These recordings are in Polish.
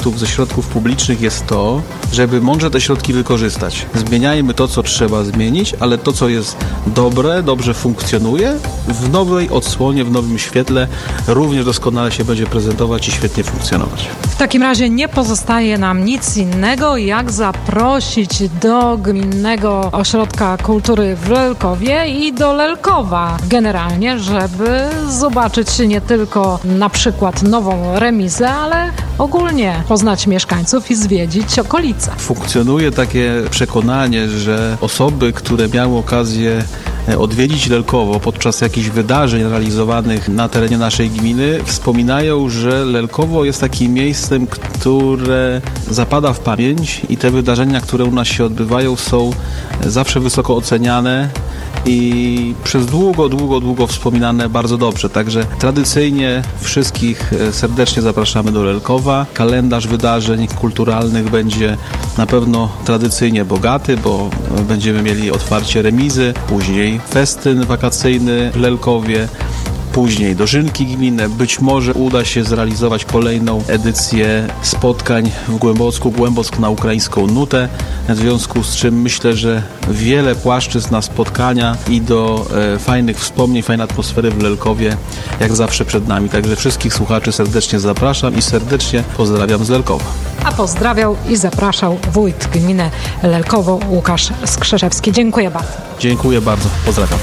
projektów ze środków publicznych jest to, żeby mądrze te środki wykorzystać. Zmieniajmy to, co trzeba zmienić, ale to, co jest dobre, dobrze funkcjonuje, w nowej odsłonie, w nowym świetle również doskonale się będzie prezentować i świetnie funkcjonować. W takim razie nie pozostaje nam nic innego, jak zaprosić do Gminnego Ośrodka Kultury w Lelkowie i do Lelkowa generalnie, żeby zobaczyć nie tylko na przykład nową remizę, ale ogólnie poznać mieszkańców i zwiedzić okolice. Funkcjonuje takie przekonanie, że osoby, które miały okazję odwiedzić Lelkowo podczas jakichś wydarzeń realizowanych na terenie naszej gminy, wspominają, że Lelkowo jest takim miejscem, które zapada w pamięć i te wydarzenia, które u nas się odbywają, są zawsze wysoko oceniane i przez długo wspominane bardzo dobrze. Także tradycyjnie wszystkich serdecznie zapraszamy do Lelkowa. Kalendarz wydarzeń kulturalnych będzie na pewno tradycyjnie bogaty, bo będziemy mieli otwarcie remizy, później festyn wakacyjny w Lelkowie, później dożynki gminne. Być może uda się zrealizować kolejną edycję spotkań w Głębocku, Głębock na ukraińską nutę, w związku z czym myślę, że wiele płaszczyzn na spotkania i do fajnych wspomnień, fajnej atmosfery w Lelkowie jak zawsze przed nami. Także wszystkich słuchaczy serdecznie zapraszam i serdecznie pozdrawiam z Lelkowa. A pozdrawiał i zapraszał wójt gminy Lelkowo Łukasz Skrzyszewski. Dziękuję bardzo. Dziękuję bardzo. Pozdrawiam.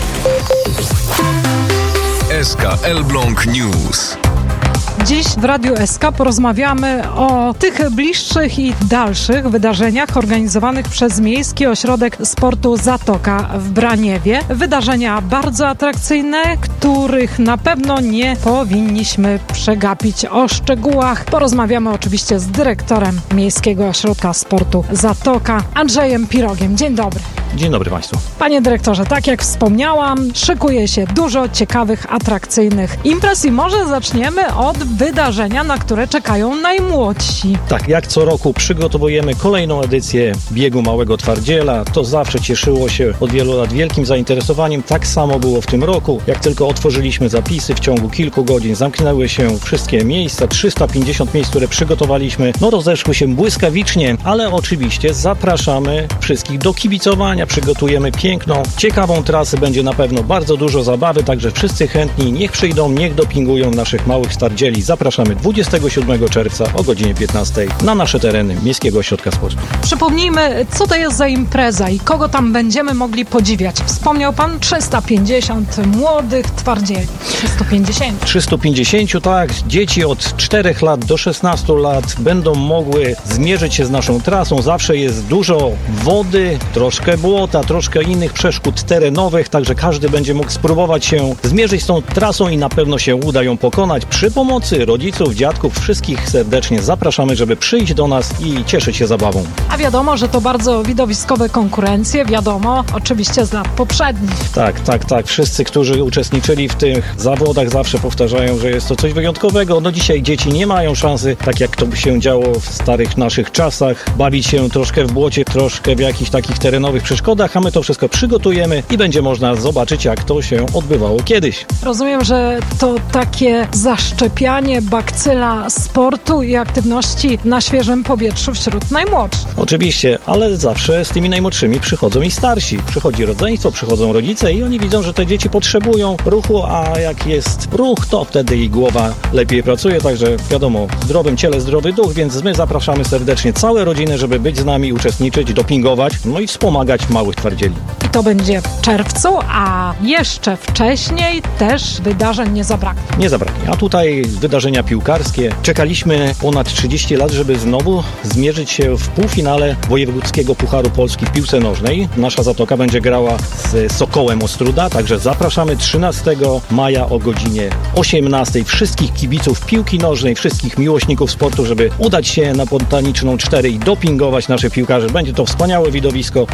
SK Elbląg News. Dziś w Radiu SK porozmawiamy o tych bliższych i dalszych wydarzeniach organizowanych przez Miejski Ośrodek Sportu Zatoka w Braniewie. Wydarzenia bardzo atrakcyjne, których na pewno nie powinniśmy przegapić. O szczegółach porozmawiamy oczywiście z dyrektorem Miejskiego Ośrodka Sportu Zatoka, Andrzejem Pirogiem. Dzień dobry. Dzień dobry Państwu. Panie dyrektorze, tak jak wspomniałam, szykuje się dużo ciekawych, atrakcyjnych imprez i może zaczniemy od wydarzenia, na które czekają najmłodsi. Tak, jak co roku przygotowujemy kolejną edycję biegu Małego Twardziela. To zawsze cieszyło się od wielu lat wielkim zainteresowaniem. Tak samo było w tym roku. Jak tylko otworzyliśmy zapisy, w ciągu kilku godzin zamknęły się wszystkie miejsca. 350 miejsc, które przygotowaliśmy, rozeszły się błyskawicznie, ale oczywiście zapraszamy wszystkich do kibicowania. Przygotujemy piękną, ciekawą trasę. Będzie na pewno bardzo dużo zabawy, także wszyscy chętni niech przyjdą, niech dopingują naszych Małych Twardzieli. Zapraszamy 27 czerwca o godzinie 15 na nasze tereny Miejskiego Ośrodka Sportu. Przypomnijmy, co to jest za impreza i kogo tam będziemy mogli podziwiać. Wspomniał Pan 350 młodych twardzieli. 350, tak. Dzieci od 4 lat do 16 lat będą mogły zmierzyć się z naszą trasą. Zawsze jest dużo wody, troszkę błota, troszkę innych przeszkód terenowych, także każdy będzie mógł spróbować się zmierzyć z tą trasą i na pewno się uda ją pokonać. Przy pomocy rodziców, dziadków, wszystkich serdecznie zapraszamy, żeby przyjść do nas i cieszyć się zabawą. A wiadomo, że to bardzo widowiskowe konkurencje, wiadomo, oczywiście z lat poprzednich. Tak. Wszyscy, którzy uczestniczyli w tych zawodach, zawsze powtarzają, że jest to coś wyjątkowego. Dzisiaj dzieci nie mają szansy, tak jak to się działo w starych naszych czasach, bawić się troszkę w błocie, troszkę w jakichś takich terenowych przeszkodach, a my to wszystko przygotujemy i będzie można zobaczyć, jak to się odbywało kiedyś. Rozumiem, że to takie zaszczepianie bakcyla sportu i aktywności na świeżym powietrzu wśród najmłodszych. Oczywiście, ale zawsze z tymi najmłodszymi przychodzą i starsi. Przychodzi rodzeństwo, przychodzą rodzice i oni widzą, że te dzieci potrzebują ruchu, a jak jest ruch, to wtedy i głowa lepiej pracuje, także wiadomo, w zdrowym ciele zdrowy duch, więc my zapraszamy serdecznie całe rodziny, żeby być z nami, uczestniczyć, dopingować, i wspomagać Małych Twardzieli. I to będzie w czerwcu, a jeszcze wcześniej też wydarzeń nie zabraknie. Nie zabraknie. A tutaj wydarzenia piłkarskie. Czekaliśmy ponad 30 lat, żeby znowu zmierzyć się w półfinale Wojewódzkiego Pucharu Polski w piłce nożnej. Nasza Zatoka będzie grała z Sokołem Ostróda, także zapraszamy 13 maja o godzinie 18. Wszystkich kibiców piłki nożnej, wszystkich miłośników sportu, żeby udać się na Botaniczną 4 i dopingować naszych piłkarzy. Będzie to wspaniałe widowisko. Mam nadzieję,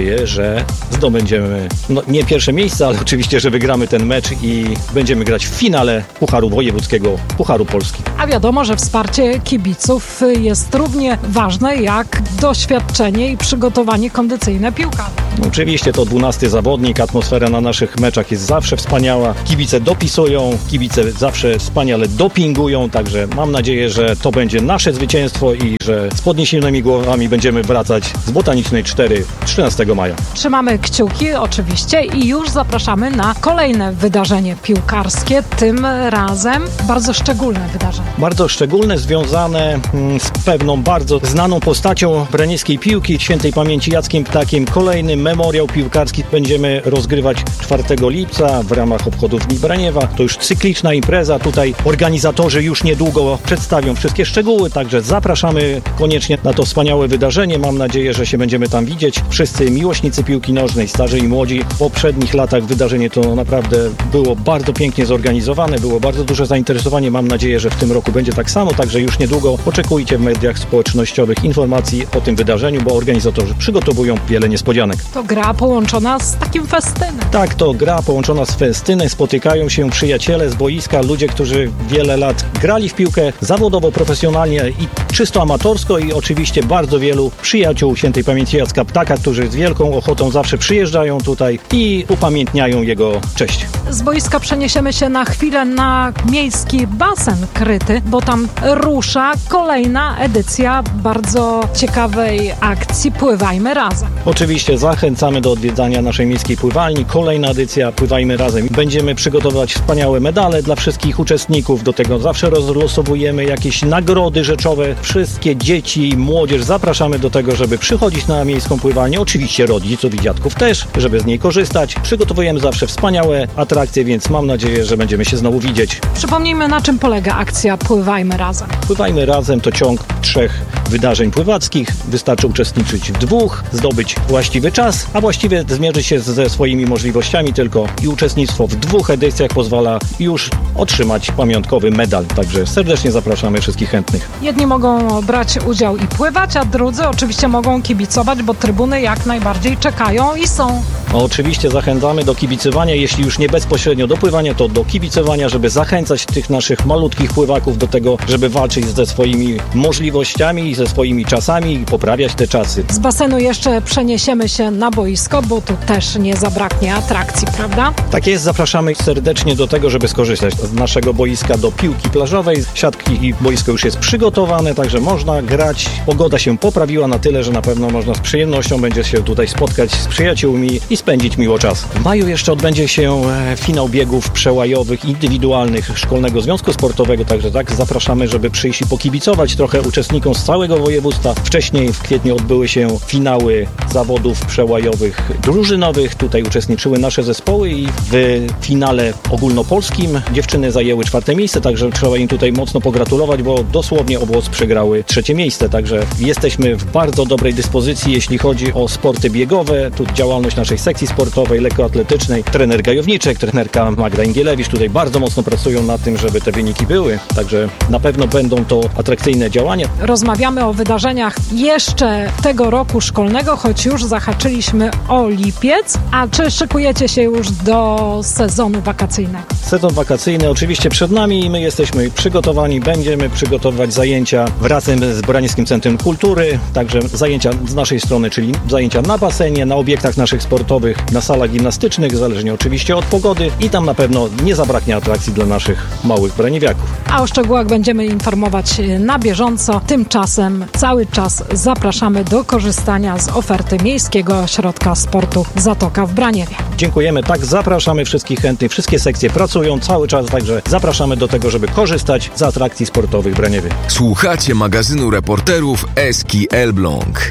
nadzieję, że zdobędziemy nie pierwsze miejsce, ale oczywiście, że wygramy ten mecz i będziemy grać w finale Pucharu Wojewódzkiego, Pucharu Polski. A wiadomo, że wsparcie kibiców jest równie ważne jak doświadczenie i przygotowanie kondycyjne piłkarzy. Oczywiście to 12 zawodnik, atmosfera na naszych meczach jest zawsze wspaniała, kibice dopisują, kibice zawsze wspaniale dopingują, także mam nadzieję, że to będzie nasze zwycięstwo i że z podniesionymi głowami będziemy wracać z Botanicznej 4 13 maja. Trzymamy kciuki oczywiście i już zapraszamy na kolejne wydarzenie piłkarskie, tym razem bardzo szczególne wydarzenie. Bardzo szczególne, związane z pewną bardzo znaną postacią branieskiej piłki, świętej pamięci Jackiem Ptakiem. Kolejny memoriał piłkarski będziemy rozgrywać 4 lipca w ramach obchodów Dni Braniewa. To już cykliczna impreza. Tutaj organizatorzy już niedługo przedstawią wszystkie szczegóły, także zapraszamy koniecznie na to wspaniałe wydarzenie. Mam nadzieję, że się będziemy tam widzieć. Wszyscy miłośnicy piłki nożnej, starzy i młodzi. W poprzednich latach wydarzenie to naprawdę było bardzo pięknie zorganizowane, było bardzo duże zainteresowanie. Mam nadzieję, że w tym roku będzie tak samo, także już niedługo oczekujcie w mediach społecznościowych informacji o tym wydarzeniu, bo organizatorzy przygotowują wiele niespodzianek. To gra połączona z takim festynem. Tak, to gra połączona z festynem. Spotykają się przyjaciele z boiska, ludzie, którzy wiele lat grali w piłkę zawodowo, profesjonalnie i czysto amatorsko i oczywiście bardzo wielu przyjaciół świętej pamięci Jacka Ptaka, którzy z wielką ochotą zawsze przyjeżdżają tutaj i upamiętniają jego cześć. Z boiska przeniesiemy się na chwilę na miejski basen kryty, bo tam rusza kolejna edycja bardzo ciekawej akcji Pływajmy Razem. Oczywiście zachęcamy do odwiedzania naszej miejskiej pływalni. Kolejna edycja Pływajmy Razem. Będziemy przygotowywać wspaniałe medale dla wszystkich uczestników. Do tego zawsze rozlosowujemy jakieś nagrody rzeczowe. Wszystkie dzieci, młodzież zapraszamy do tego, żeby przychodzić na miejską pływalnię. Oczywiście rodziców i dziadków też, żeby z niej korzystać. Przygotowujemy zawsze wspaniałe atrakcje, więc mam nadzieję, że będziemy się znowu widzieć. Przypomnijmy, na czym polega akcja Pływajmy Razem. Pływajmy Razem to ciąg 3 wydarzeń pływackich. Wystarczy uczestniczyć w 2, zdobyć właściwy czas, a właściwie zmierzyć się ze swoimi możliwościami tylko i uczestnictwo w 2 edycjach pozwala już otrzymać pamiątkowy medal. Także serdecznie zapraszamy wszystkich chętnych. Jedni mogą brać udział i pływać, a drudzy oczywiście mogą kibicować, bo trybuny jak najbardziej czekają i są. Oczywiście zachęcamy do kibicowania, jeśli już nie bezpośrednio do pływania, to do kibicowania, żeby zachęcać tych naszych malutkich pływaków do tego, żeby walczyć ze swoimi możliwościami i ze swoimi czasami i poprawiać te czasy. Z basenu jeszcze przeniesiemy się na boisko, bo tu też nie zabraknie atrakcji, prawda? Tak jest, zapraszamy serdecznie do tego, żeby skorzystać z naszego boiska do piłki plażowej. Siatki i boisko już jest przygotowane, także można grać. Pogoda się poprawiła na tyle, że na pewno można z przyjemnością będzie się tutaj spotkać z przyjaciółmi i spędzić miło czas. W maju jeszcze odbędzie się finał biegów przełajowych indywidualnych Szkolnego Związku Sportowego, także tak zapraszamy, żeby przyjść i pokibicować trochę uczestnikom z całego województwa. Wcześniej w kwietniu odbyły się finały zawodów przełajowych drużynowych. Tutaj uczestniczyły nasze zespoły i w finale ogólnopolskim dziewczyny zajęły 4 miejsce, także trzeba im tutaj mocno pogratulować, bo dosłownie obłos przegrały 3 miejsce, także jesteśmy w bardzo dobrej dyspozycji, jeśli chodzi o sporty biegowe. Tu działalność naszej sekcji sportowej, lekkoatletycznej. Trener Gajowniczek, trenerka Magda Ingielewicz tutaj bardzo mocno pracują nad tym, żeby te wyniki były, także na pewno będą to atrakcyjne działania. Rozmawiamy o wydarzeniach jeszcze tego roku szkolnego, choć już zahaczyliśmy o lipiec. A czy szykujecie się już do sezonu wakacyjnego? Sezon wakacyjny oczywiście przed nami i my jesteśmy przygotowani, będziemy przygotowywać zajęcia razem z Braniskim Centrum Kultury, także zajęcia z naszej strony, czyli zajęcia na basenie, na obiektach naszych sportowych, na salach gimnastycznych, zależnie oczywiście od pogody i tam na pewno nie zabraknie atrakcji dla naszych małych braniewiaków. A o szczegółach będziemy informować na bieżąco. Tymczasem cały czas zapraszamy do korzystania z oferty Miejskiego Ośrodka Sportu Zatoka w Braniewie. Dziękujemy, tak, zapraszamy wszystkich chętnych, wszystkie sekcje pracują cały czas, także zapraszamy do tego, żeby korzystać z atrakcji sportowych w Braniewie. Słuchacie magazynu reporterów Eski Elbląg.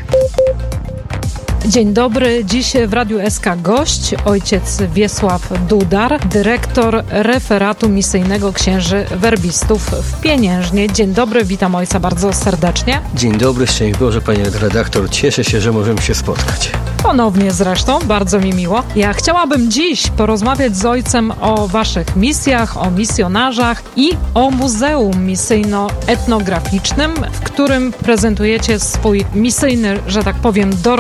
Dzień dobry. Dziś w Radiu SK gość ojciec Wiesław Dudar, dyrektor referatu misyjnego księży werbistów w Pieniężnie. Dzień dobry, witam ojca bardzo serdecznie. Dzień dobry, szczęść Boże, panie redaktor. Cieszę się, że możemy się spotkać. Ponownie zresztą, bardzo mi miło. Ja chciałabym dziś porozmawiać z ojcem o waszych misjach, o misjonarzach i o Muzeum Misyjno-Etnograficznym, w którym prezentujecie swój misyjny, że tak powiem, dorobek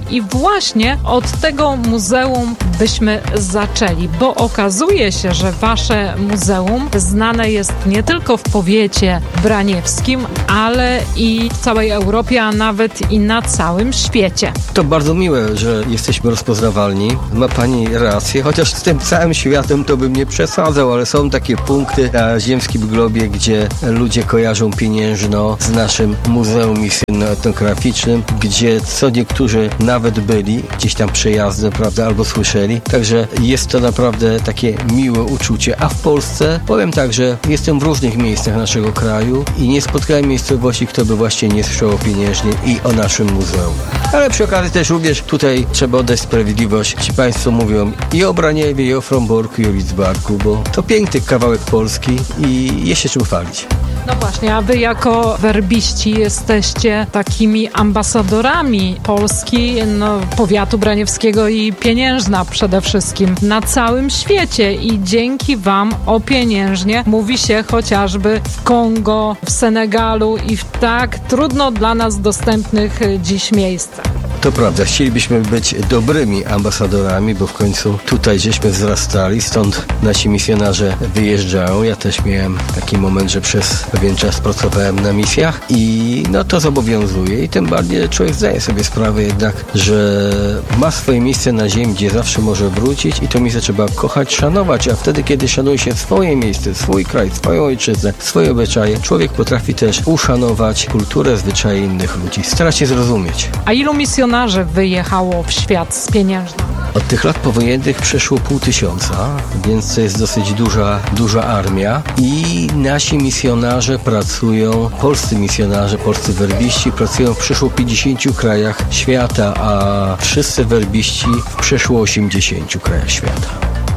I właśnie od tego muzeum byśmy zaczęli, bo okazuje się, że wasze muzeum znane jest nie tylko w powiecie braniewskim, ale i w całej Europie, a nawet i na całym świecie. To bardzo miłe, że jesteśmy rozpoznawalni. Ma pani rację, chociaż z tym całym światem to bym nie przesadzał, ale są takie punkty na ziemskim globie, gdzie ludzie kojarzą Pieniężno z naszym Muzeum Misyjno-Etnograficznym, gdzie co niektórzy nawet byli gdzieś tam przejazdem, prawda, albo słyszeli. Także jest to naprawdę takie miłe uczucie. A w Polsce powiem tak, że jestem w różnych miejscach naszego kraju i nie spotkałem miejscowości, kto by właśnie nie słyszał o Pieniężnie i o naszym muzeum. Ale przy okazji też również tutaj trzeba oddać sprawiedliwość. Ci państwo mówią i o Braniewie, i o Fromborku, i o Lidzbarku, bo to piękny kawałek Polski i jest się czym chwalić. No właśnie, a wy jako werbiści jesteście takimi ambasadorami Polski, powiatu braniewskiego i Pieniężna przede wszystkim na całym świecie i dzięki wam o Pieniężnie mówi się chociażby w Kongo, w Senegalu i w tak trudno dla nas dostępnych dziś miejscach. To prawda, chcielibyśmy być dobrymi ambasadorami, bo w końcu tutaj żeśmy wzrastali, stąd nasi misjonarze wyjeżdżają. Ja też miałem taki moment, że przez pewien czas pracowałem na misjach i to zobowiązuje i tym bardziej człowiek zdaje sobie sprawę jednak, że ma swoje miejsce na ziemi, gdzie zawsze może wrócić i to miejsce trzeba kochać, szanować, a wtedy, kiedy szanuje się swoje miejsce, swój kraj, swoją ojczyznę, swoje obyczaje, człowiek potrafi też uszanować kulturę, zwyczaje innych ludzi, stara się zrozumieć. A ilu misjonarzy wyjechało w świat z Pieniężna? Od tych lat powojennych przeszło 500, więc to jest dosyć duża armia i nasi misjonarze pracują, polscy misjonarze, polscy werbiści pracują w przeszło 50 krajach świata, a wszyscy werbiści w przeszło 80 krajach świata.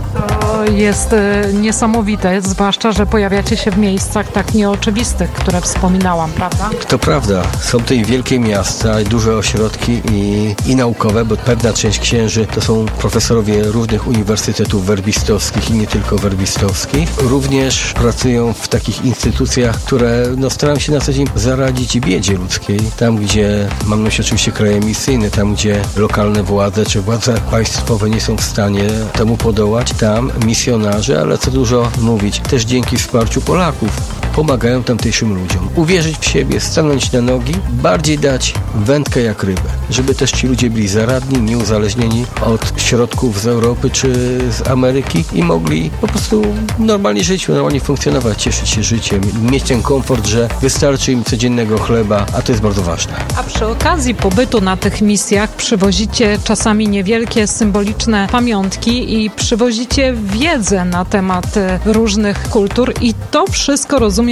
To jest niesamowite, zwłaszcza, że pojawiacie się w miejscach tak nieoczywistych, które wspominałam, prawda? To prawda. Są tutaj wielkie miasta, duże ośrodki i naukowe, bo pewna część księży to są profesorowie różnych uniwersytetów werbistowskich i nie tylko werbistowskich. Również pracują w takich instytucjach, które starają się na co dzień zaradzić biedzie ludzkiej. Tam, gdzie, mam na myśli oczywiście kraje misyjne, tam, gdzie lokalne władze czy władze państwowe nie są w stanie temu podołać, tam misjonarze, ale co dużo mówić, też dzięki wsparciu Polaków pomagają tamtejszym ludziom. Uwierzyć w siebie, stanąć na nogi, bardziej dać wędkę jak rybę, żeby też ci ludzie byli zaradni, nieuzależnieni od środków z Europy czy z Ameryki i mogli po prostu normalnie żyć, normalnie funkcjonować, cieszyć się życiem, mieć ten komfort, że wystarczy im codziennego chleba, a to jest bardzo ważne. A przy okazji pobytu na tych misjach przywozicie czasami niewielkie, symboliczne pamiątki i przywozicie wiedzę na temat różnych kultur i to wszystko, rozumiem,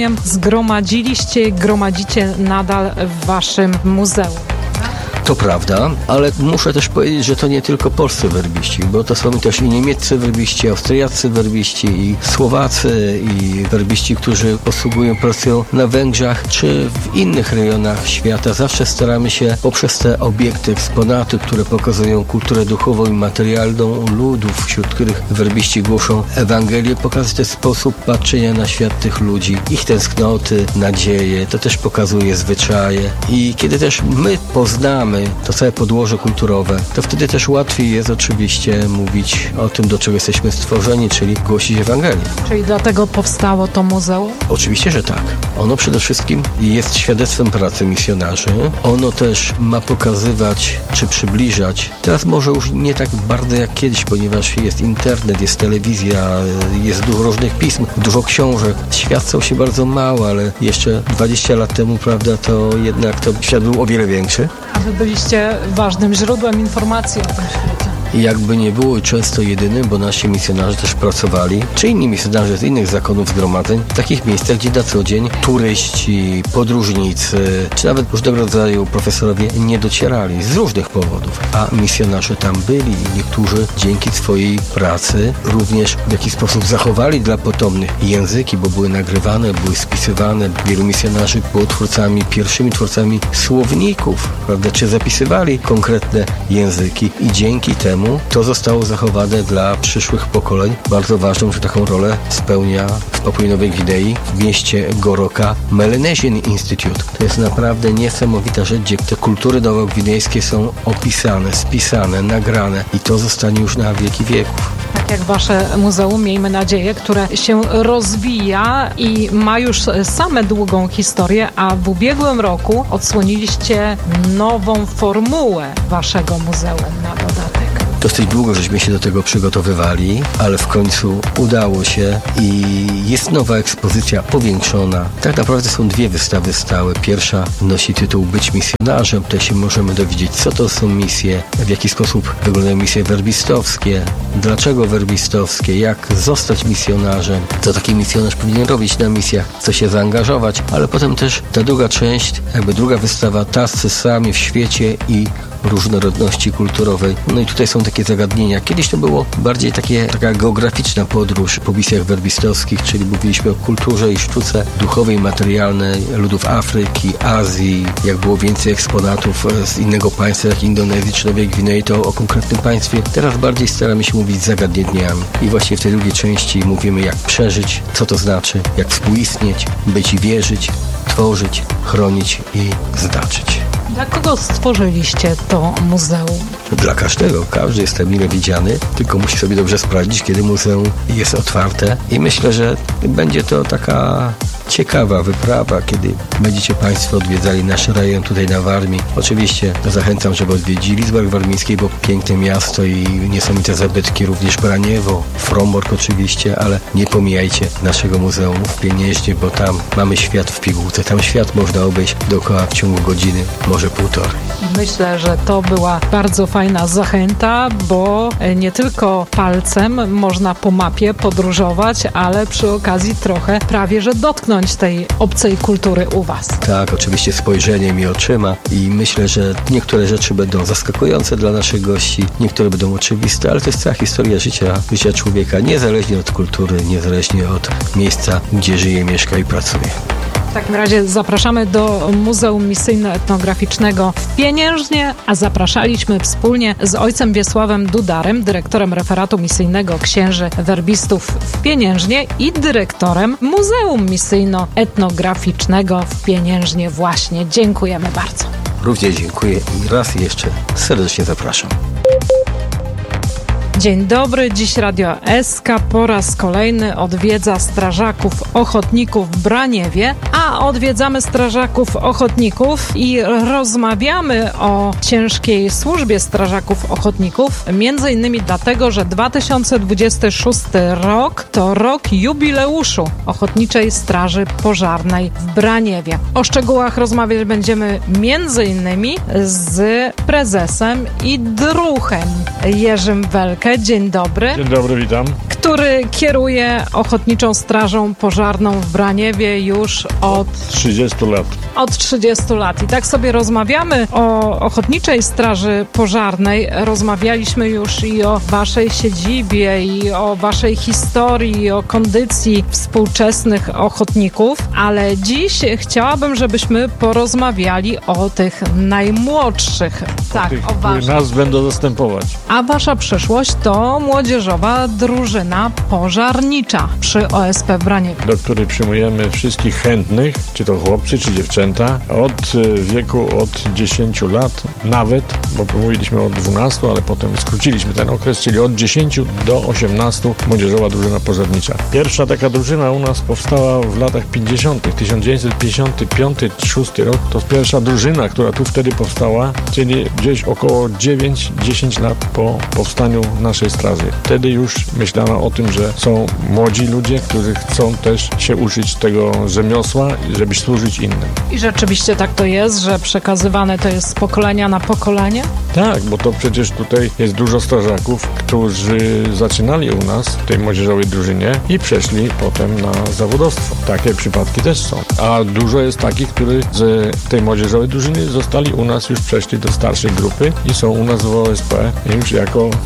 gromadzicie nadal w waszym muzeum. To prawda, ale muszę też powiedzieć, że to nie tylko polscy werbiści, bo to są też i niemieccy werbiści, austriaccy werbiści, i Słowacy, i werbiści, którzy pracują na Węgrzech, czy w innych rejonach świata. Zawsze staramy się poprzez te obiekty, eksponaty, które pokazują kulturę duchową i materialną ludów, wśród których werbiści głoszą Ewangelię, pokazać ten sposób patrzenia na świat tych ludzi, ich tęsknoty, nadzieje. To też pokazuje zwyczaje. I kiedy też my poznamy to całe podłoże kulturowe, to wtedy też łatwiej jest oczywiście mówić o tym, do czego jesteśmy stworzeni, czyli głosić Ewangelię. Czyli dlatego powstało to muzeum? Oczywiście, że tak. Ono przede wszystkim jest świadectwem pracy misjonarzy. Ono też ma pokazywać, czy przybliżać. Teraz może już nie tak bardzo jak kiedyś, ponieważ jest internet, jest telewizja, jest dużo różnych pism, dużo książek. Świat stał się bardzo mały, ale jeszcze 20 lat temu, prawda, to jednak to świat był o wiele większy. A wy byliście ważnym źródłem informacji o tym świecie. I jakby nie było często jedynym, bo nasi misjonarze też pracowali, czy inni misjonarze z innych zakonów zgromadzeń, w takich miejscach, gdzie na co dzień turyści, podróżnicy, czy nawet różnego rodzaju profesorowie nie docierali z różnych powodów. A misjonarze tam byli i niektórzy dzięki swojej pracy również w jakiś sposób zachowali dla potomnych języki, bo były nagrywane, były spisywane. Wielu misjonarzy było pierwszymi twórcami słowników, prawda, czy zapisywali konkretne języki i dzięki temu temu, to zostało zachowane dla przyszłych pokoleń. Bardzo ważną, że taką rolę spełnia w Papui Nowej Gwinei w mieście Goroka Melanesian Institute. To jest naprawdę niesamowita rzecz, gdzie te kultury nowogwinejskie są opisane, spisane, nagrane i to zostanie już na wieki wieków. Tak jak wasze muzeum, miejmy nadzieję, które się rozwija i ma już same długą historię, a w ubiegłym roku odsłoniliście nową formułę waszego muzeum na dodatek. Dosyć długo żeśmy się do tego przygotowywali, ale w końcu udało się i jest nowa ekspozycja powiększona. Tak naprawdę są dwie wystawy stałe. Pierwsza nosi tytuł Być misjonarzem. Tutaj się możemy dowiedzieć, co to są misje, w jaki sposób wyglądają misje werbistowskie, dlaczego werbistowskie, jak zostać misjonarzem, co taki misjonarz powinien robić na misjach, co się zaangażować, ale potem też ta druga część, jakby druga wystawa, Tascy sami w świecie i różnorodności kulturowej. No i tutaj są takie zagadnienia. Kiedyś to było bardziej taka geograficzna podróż po misjach werbistowskich, czyli mówiliśmy o kulturze i sztuce duchowej, materialnej ludów Afryki, Azji. Jak było więcej eksponatów z innego państwa, jak Indonezji czy Nowej Gwinei, to o konkretnym państwie. Teraz bardziej staramy się mówić zagadnieniami. I właśnie w tej drugiej części mówimy, jak przeżyć, co to znaczy, jak współistnieć, być i wierzyć, tworzyć, chronić i znaczyć. Dla kogo stworzyliście to muzeum? Dla każdego. Każdy jest tam mile widziany, tylko musi sobie dobrze sprawdzić, kiedy muzeum jest otwarte. I myślę, że będzie to taka ciekawa wyprawa, kiedy będziecie Państwo odwiedzali nasz rejon tutaj na Warmii. Oczywiście zachęcam, żeby odwiedzili Lidzbark Warmińskiej, bo piękne miasto i niesamowite zabytki, również Braniewo, Frombork oczywiście, ale nie pomijajcie naszego muzeum w Pienięźnie, bo tam mamy świat w pigułce. Tam świat można obejść dookoła w ciągu godziny, może półtorej. Myślę, że to była bardzo fajna zachęta, bo nie tylko palcem można po mapie podróżować, ale przy okazji trochę prawie że dotknąć tej obcej kultury u was. Tak, oczywiście spojrzeniem i oczyma i myślę, że niektóre rzeczy będą zaskakujące dla naszych gości, niektóre będą oczywiste, ale to jest cała historia życia człowieka, niezależnie od kultury, niezależnie od miejsca, gdzie żyje, mieszka i pracuje. W takim razie zapraszamy do Muzeum Misyjno-Etnograficznego w Pieniężnie, a zapraszaliśmy wspólnie z ojcem Wiesławem Dudarem, dyrektorem referatu misyjnego księży werbistów w Pieniężnie i dyrektorem Muzeum Misyjno-Etnograficznego w Pieniężnie właśnie. Dziękujemy bardzo. Również dziękuję i raz jeszcze serdecznie zapraszam. Dzień dobry, dziś Radio SK po raz kolejny odwiedza strażaków ochotników w Braniewie, a odwiedzamy strażaków ochotników i rozmawiamy o ciężkiej służbie strażaków ochotników, między innymi dlatego, że 2026 rok to rok jubileuszu Ochotniczej Straży Pożarnej w Braniewie. O szczegółach rozmawiać będziemy między innymi z prezesem i druhem Jerzym Welkę. Dzień dobry. Dzień dobry, witam. Który kieruje Ochotniczą Strażą Pożarną w Braniewie już od 30 lat. Od 30 lat. I tak sobie rozmawiamy o Ochotniczej Straży Pożarnej. Rozmawialiśmy już i o waszej siedzibie, i o waszej historii, i o kondycji współczesnych ochotników, ale dziś chciałabym, żebyśmy porozmawiali o tych najmłodszych. Tak, tych, o waszych. Którzy nas będą zastępować. A wasza przyszłość to młodzieżowa drużyna pożarnicza przy OSP w Braniewie. Do której przyjmujemy wszystkich chętnych, czy to chłopcy, czy dziewczęta, od wieku od 10 lat nawet, bo mówiliśmy o 12, ale potem skróciliśmy ten okres, czyli od 10 do 18 młodzieżowa drużyna pożarnicza. Pierwsza taka drużyna u nas powstała w latach 50. 1955-6 rok to pierwsza drużyna, która tu wtedy powstała, czyli gdzieś około 9-10 lat po powstaniu naszej straży. Wtedy już myślano o tym, że są młodzi ludzie, którzy chcą też się uczyć tego rzemiosła, żeby służyć innym. I rzeczywiście tak to jest, że przekazywane to jest z pokolenia na pokolenie? Tak, bo to przecież tutaj jest dużo strażaków, którzy zaczynali u nas w tej młodzieżowej drużynie i przeszli potem na zawodowstwo. Takie przypadki też są. A dużo jest takich, którzy z tej młodzieżowej drużyny zostali u nas, już przeszli do starszej grupy i są u nas w OSP już jako pełnoprawni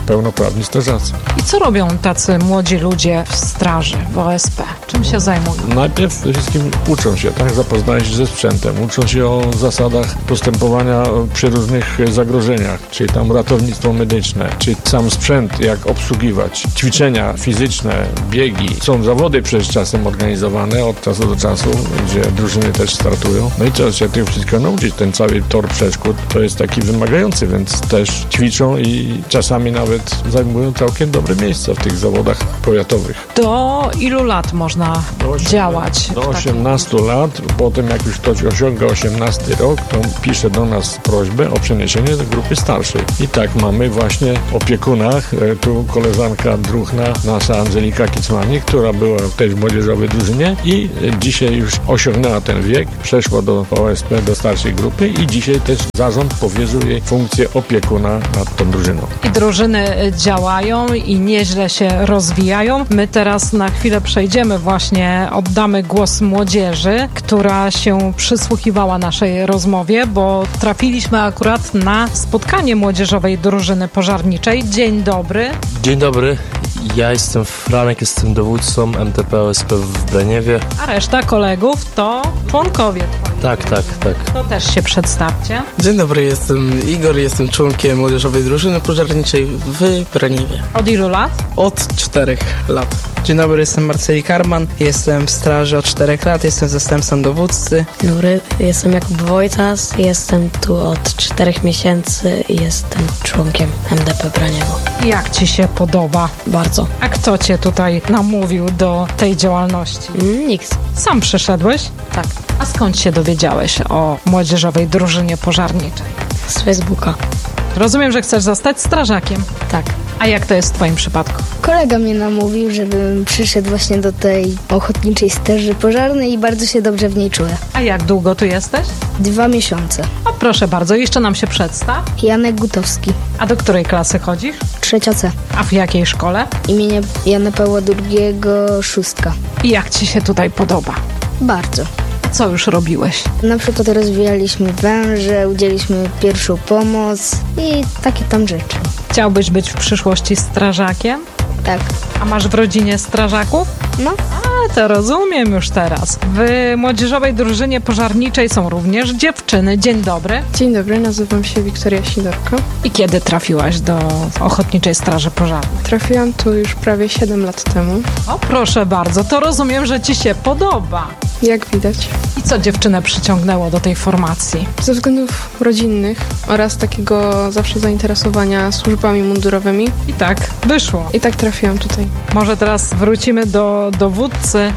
sprawni strażacy. I co robią tacy młodzi ludzie w straży, w OSP? Czym się zajmują? Najpierw przede wszystkim uczą się, tak? Zapoznają się ze sprzętem, uczą się o zasadach postępowania przy różnych zagrożeniach, czyli tam ratownictwo medyczne, czy sam sprzęt, jak obsługiwać, ćwiczenia fizyczne, biegi. Są zawody przecież czasem organizowane od czasu do czasu, gdzie drużyny też startują. No i trzeba się tego wszystkiego nauczyć. Ten cały tor przeszkód to jest taki wymagający, więc też ćwiczą i czasami nawet zajmują całkiem dobre miejsca w tych zawodach powiatowych. Do ilu lat można działać? Do 18 lat. Potem jak już ktoś osiąga 18 rok, to pisze do nas prośbę o przeniesienie do grupy starszej. I tak mamy właśnie opiekunach. Tu koleżanka druhna, nasza Angelika Kicmani, która była też w młodzieżowej drużynie i dzisiaj już osiągnęła ten wiek, przeszła do OSP, do starszej grupy i dzisiaj też zarząd powierzył jej funkcję opiekuna nad tą drużyną. I drużyny działają i nieźle się rozwijają. My teraz na chwilę przejdziemy właśnie, oddamy głos młodzieży, która się przysłuchiwała naszej rozmowie, bo trafiliśmy akurat na spotkanie młodzieżowej drużyny pożarniczej. Dzień dobry. Dzień dobry. Ja jestem Franek, jestem dowódcą MTP OSP w Braniewie. A reszta kolegów to członkowie twoi. Tak. To też się przedstawcie. Dzień dobry, jestem Igor, jestem członkiem młodzieżowej drużyny pożarniczej w Braniewie. Od ilu lat? Od 4 lat. Dzień dobry, jestem Marceli Karman, jestem w straży od 4 lat, jestem zastępcą dowódcy. Dzień dobry, jestem Jakub Wojtas, jestem tu od 4 miesięcy i jestem członkiem MDP Braniewo. Jak ci się podoba? Bardzo. A kto cię tutaj namówił do tej działalności? Nikt. Sam przyszedłeś? Tak. A skąd się dowiedziałeś o młodzieżowej drużynie pożarniczej? Z Facebooka. Rozumiem, że chcesz zostać strażakiem. Tak. A jak to jest w twoim przypadku? Kolega mnie namówił, żebym przyszedł właśnie do tej ochotniczej straży pożarnej i bardzo się dobrze w niej czuję. A jak długo tu jesteś? 2 miesiące. O, proszę bardzo, jeszcze nam się przedstaw. Janek Gutowski. A do której klasy chodzisz? 3. C. A w jakiej szkole? Imienia Jana Pawła II, 6. I jak ci się tutaj podoba? Bardzo. Co już robiłeś? Na przykład rozwijaliśmy węże, udzieliliśmy pierwszą pomoc i takie tam rzeczy. Chciałbyś być w przyszłości strażakiem? Tak. A masz w rodzinie strażaków? No. A, to rozumiem już teraz. W młodzieżowej drużynie pożarniczej są również dziewczyny. Dzień dobry. Dzień dobry, nazywam się Wiktoria Sidorko. I kiedy trafiłaś do Ochotniczej Straży Pożarnej? Trafiłam tu już prawie 7 lat temu. O, proszę bardzo, to rozumiem, że ci się podoba. Jak widać. I co dziewczynę przyciągnęło do tej formacji? Ze względów rodzinnych oraz takiego zawsze zainteresowania służbami mundurowymi. I tak wyszło. I tak trafiłam tutaj. Może teraz wrócimy do dowódcy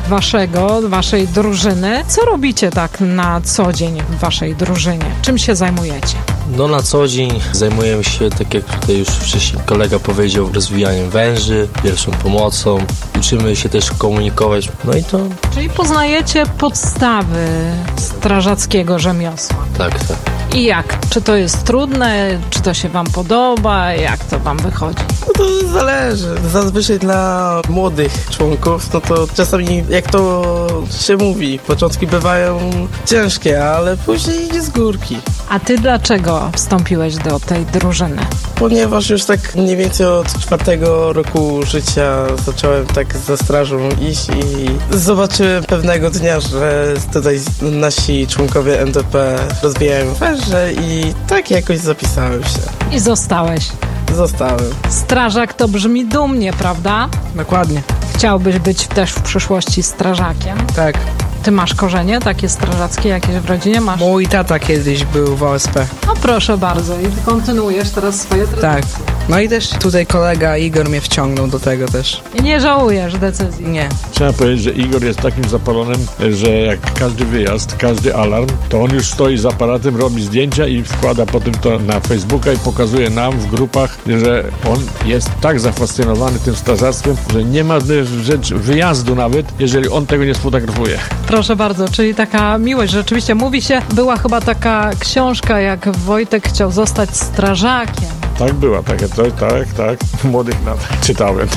waszej drużyny. Co robicie tak na co dzień w waszej drużynie? Czym się zajmujecie? No na co dzień zajmujemy się, tak jak tutaj już wcześniej kolega powiedział, rozwijaniem węży, pierwszą pomocą. Uczymy się też komunikować. No i to... Czyli poznajecie podstawy strażackiego rzemiosła. Tak. I jak? Czy to jest trudne? Czy to się wam podoba? Jak to wam wychodzi? No to zależy. Zazwyczaj dla młodych członków, no to czasami, jak to się mówi, początki bywają ciężkie, ale później idzie z górki. A ty dlaczego wstąpiłeś do tej drużyny? Ponieważ już tak mniej więcej od 4 roku życia zacząłem tak za strażą iść i zobaczyłem pewnego dnia, że tutaj nasi członkowie MDP rozwijają węże i tak jakoś zapisałem się. I zostałeś? Zostałem. Strażak to brzmi dumnie, prawda? Dokładnie. Chciałbyś być też w przyszłości strażakiem? Tak. Ty masz korzenie takie strażackie jakieś w rodzinie? Masz? Mój tata kiedyś był w OSP. No proszę bardzo i kontynuujesz teraz swoje tradycje. Tak. No i też tutaj kolega Igor mnie wciągnął do tego też. I nie żałujesz decyzji? Nie. Trzeba powiedzieć, że Igor jest takim zapalonym, że jak każdy wyjazd, każdy alarm, to on już stoi z aparatem, robi zdjęcia i wkłada potem to na Facebooka i pokazuje nam w grupach, że on jest tak zafascynowany tym strażactwem, że nie ma rzecz wyjazdu nawet, jeżeli on tego nie sfotografuje. Proszę bardzo, czyli taka miłość. Rzeczywiście mówi się, była chyba taka książka, jak Wojtek chciał zostać strażakiem. Tak była, takie coś, tak. W młodych latach czytałem to.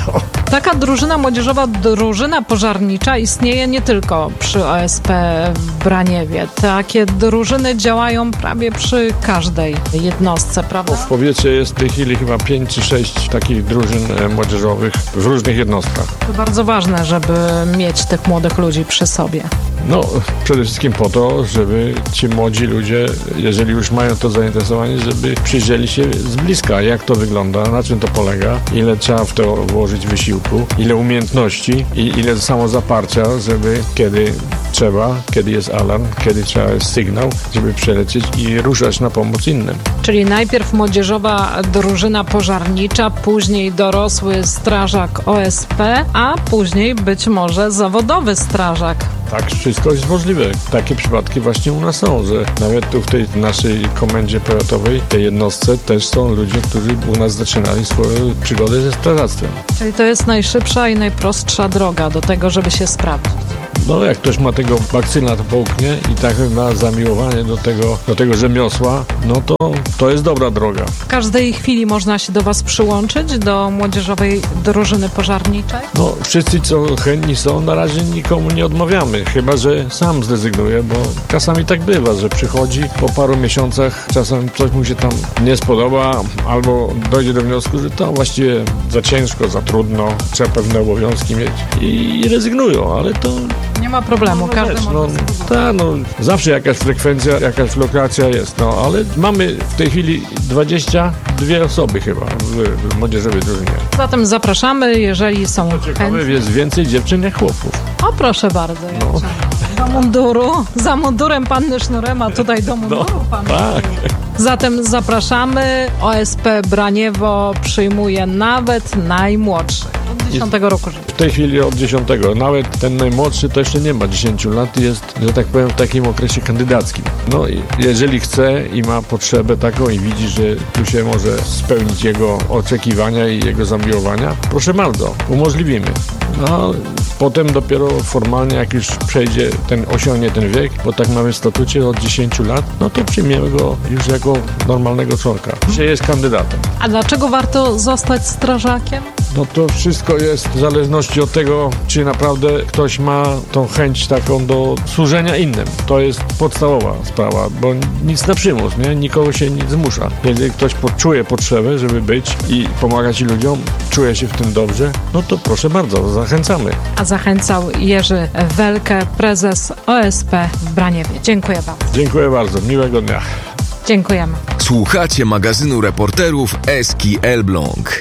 Taka drużyna młodzieżowa, drużyna pożarnicza istnieje nie tylko przy OSP w Braniewie. Takie drużyny działają prawie przy każdej jednostce, prawda? W powiecie jest w tej chwili chyba 5 czy 6 takich drużyn młodzieżowych w różnych jednostkach. To bardzo ważne, żeby mieć tych młodych ludzi przy sobie. No, przede wszystkim po to, żeby ci młodzi ludzie, jeżeli już mają to zainteresowanie, żeby przyjrzeli się z bliska, jak to wygląda, na czym to polega, ile trzeba w to włożyć wysiłku, ile umiejętności i ile samozaparcia, żeby kiedy trzeba, kiedy jest alarm, kiedy trzeba jest sygnał, żeby przelecieć i ruszać na pomoc innym. Czyli najpierw młodzieżowa drużyna pożarnicza, później dorosły strażak OSP, a później być może zawodowy strażak. Tak, wszystko jest możliwe. Takie przypadki właśnie u nas są, że nawet tu w tej naszej komendzie powiatowej, tej jednostce też są ludzie, którzy u nas zaczynali swoją przygodę ze strażactwem. Czyli to jest najszybsza i najprostsza droga do tego, żeby się sprawdzić. No, jak ktoś ma tego bakcyla, to połknie i tak ma zamiłowanie do tego rzemiosła, no to jest dobra droga. W każdej chwili można się do Was przyłączyć, do młodzieżowej drużyny pożarniczej? No, wszyscy, co chętni są, na razie nikomu nie odmawiamy, chyba że sam zrezygnuje, bo czasami tak bywa, że przychodzi po paru miesiącach, czasem coś mu się tam nie spodoba, albo dojdzie do wniosku, że to właściwie za ciężko, za trudno, trzeba pewne obowiązki mieć i rezygnują, ale to nie ma problemu, każdy może zawsze jakaś frekwencja, jakaś flokacja jest, ale mamy w tej chwili 22 osoby chyba w młodzieżowej drużynie. Zatem zapraszamy, jeżeli są chętni. Jest więcej dziewczyn jak chłopów. O, proszę bardzo. Do munduru, za mundurem panny sznurem, a tutaj do munduru panny. Tak. Zatem zapraszamy. OSP Braniewo przyjmuje nawet najmłodszych. Od 10 roku życia. W tej chwili od 10. Nawet ten najmłodszy to jeszcze nie ma 10 lat i jest, że tak powiem, w takim okresie kandydackim. No i jeżeli chce i ma potrzebę taką i widzi, że tu się może spełnić jego oczekiwania i jego zamiłowania, proszę bardzo, umożliwimy. No, potem dopiero formalnie, jak już osiągnie ten wiek, bo tak mamy w statucie od 10 lat, no to przyjmiemy go już jako normalnego członka. Dzisiaj jest kandydatem. A dlaczego warto zostać strażakiem? No to wszystko jest w zależności od tego, czy naprawdę ktoś ma tą chęć taką do służenia innym. To jest podstawowa sprawa, bo nic na przymus, nie? Nikogo się nic zmusza. Jeżeli ktoś czuje potrzebę, żeby być i pomagać ludziom, czuje się w tym dobrze, no to proszę bardzo, zachęcamy. A zachęcał Jerzy Welke, prezes OSP w Braniewie. Dziękuję bardzo. Dziękuję bardzo, miłego dnia. Dziękujemy. Słuchacie magazynu reporterów Eski Elbląg.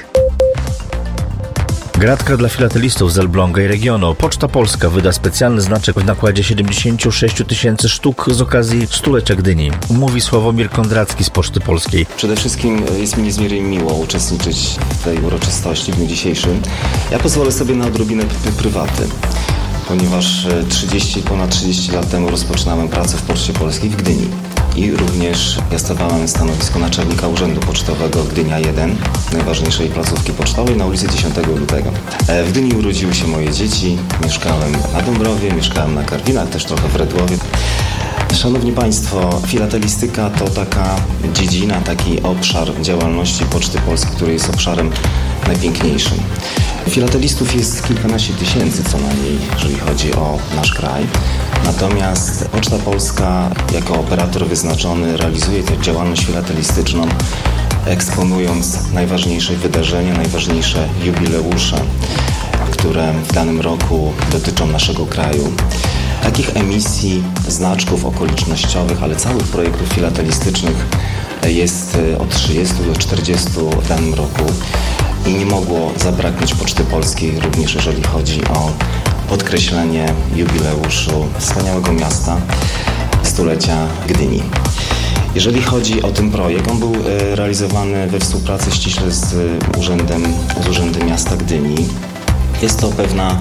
Gratka dla filatelistów z Elbląga i regionu. Poczta Polska wyda specjalny znaczek w nakładzie 76 000 sztuk z okazji stulecia Gdyni. Mówi Sławomir Kondracki z Poczty Polskiej. Przede wszystkim jest mi niezmiernie miło uczestniczyć w tej uroczystości w dniu dzisiejszym. Ja pozwolę sobie na odrobinę prywaty, ponieważ ponad 30 lat temu rozpoczynałem pracę w Poczcie Polskiej w Gdyni. I również piastowałem stanowisko naczelnika Urzędu Pocztowego Gdynia 1, najważniejszej placówki pocztowej na ulicy 10 Lutego. W Gdyni urodziły się moje dzieci, mieszkałem na Dąbrowie, mieszkałem na Karwinach, też trochę w Redłowie. Szanowni Państwo, filatelistyka to taka dziedzina, taki obszar działalności Poczty Polskiej, który jest obszarem najpiękniejszym. Filatelistów jest kilkanaście tysięcy co najmniej, jeżeli chodzi o nasz kraj. Natomiast Poczta Polska jako operator wyznaczony realizuje tę działalność filatelistyczną, eksponując najważniejsze wydarzenia, najważniejsze jubileusze, które w danym roku dotyczą naszego kraju. Takich emisji, znaczków okolicznościowych, ale całych projektów filatelistycznych jest od 30 do 40 w danym roku i nie mogło zabraknąć Poczty Polskiej, również jeżeli chodzi o podkreślenie jubileuszu wspaniałego miasta, stulecia Gdyni. Jeżeli chodzi o ten projekt, on był realizowany we współpracy ściśle z Urzędem Miasta Gdyni. Jest to pewna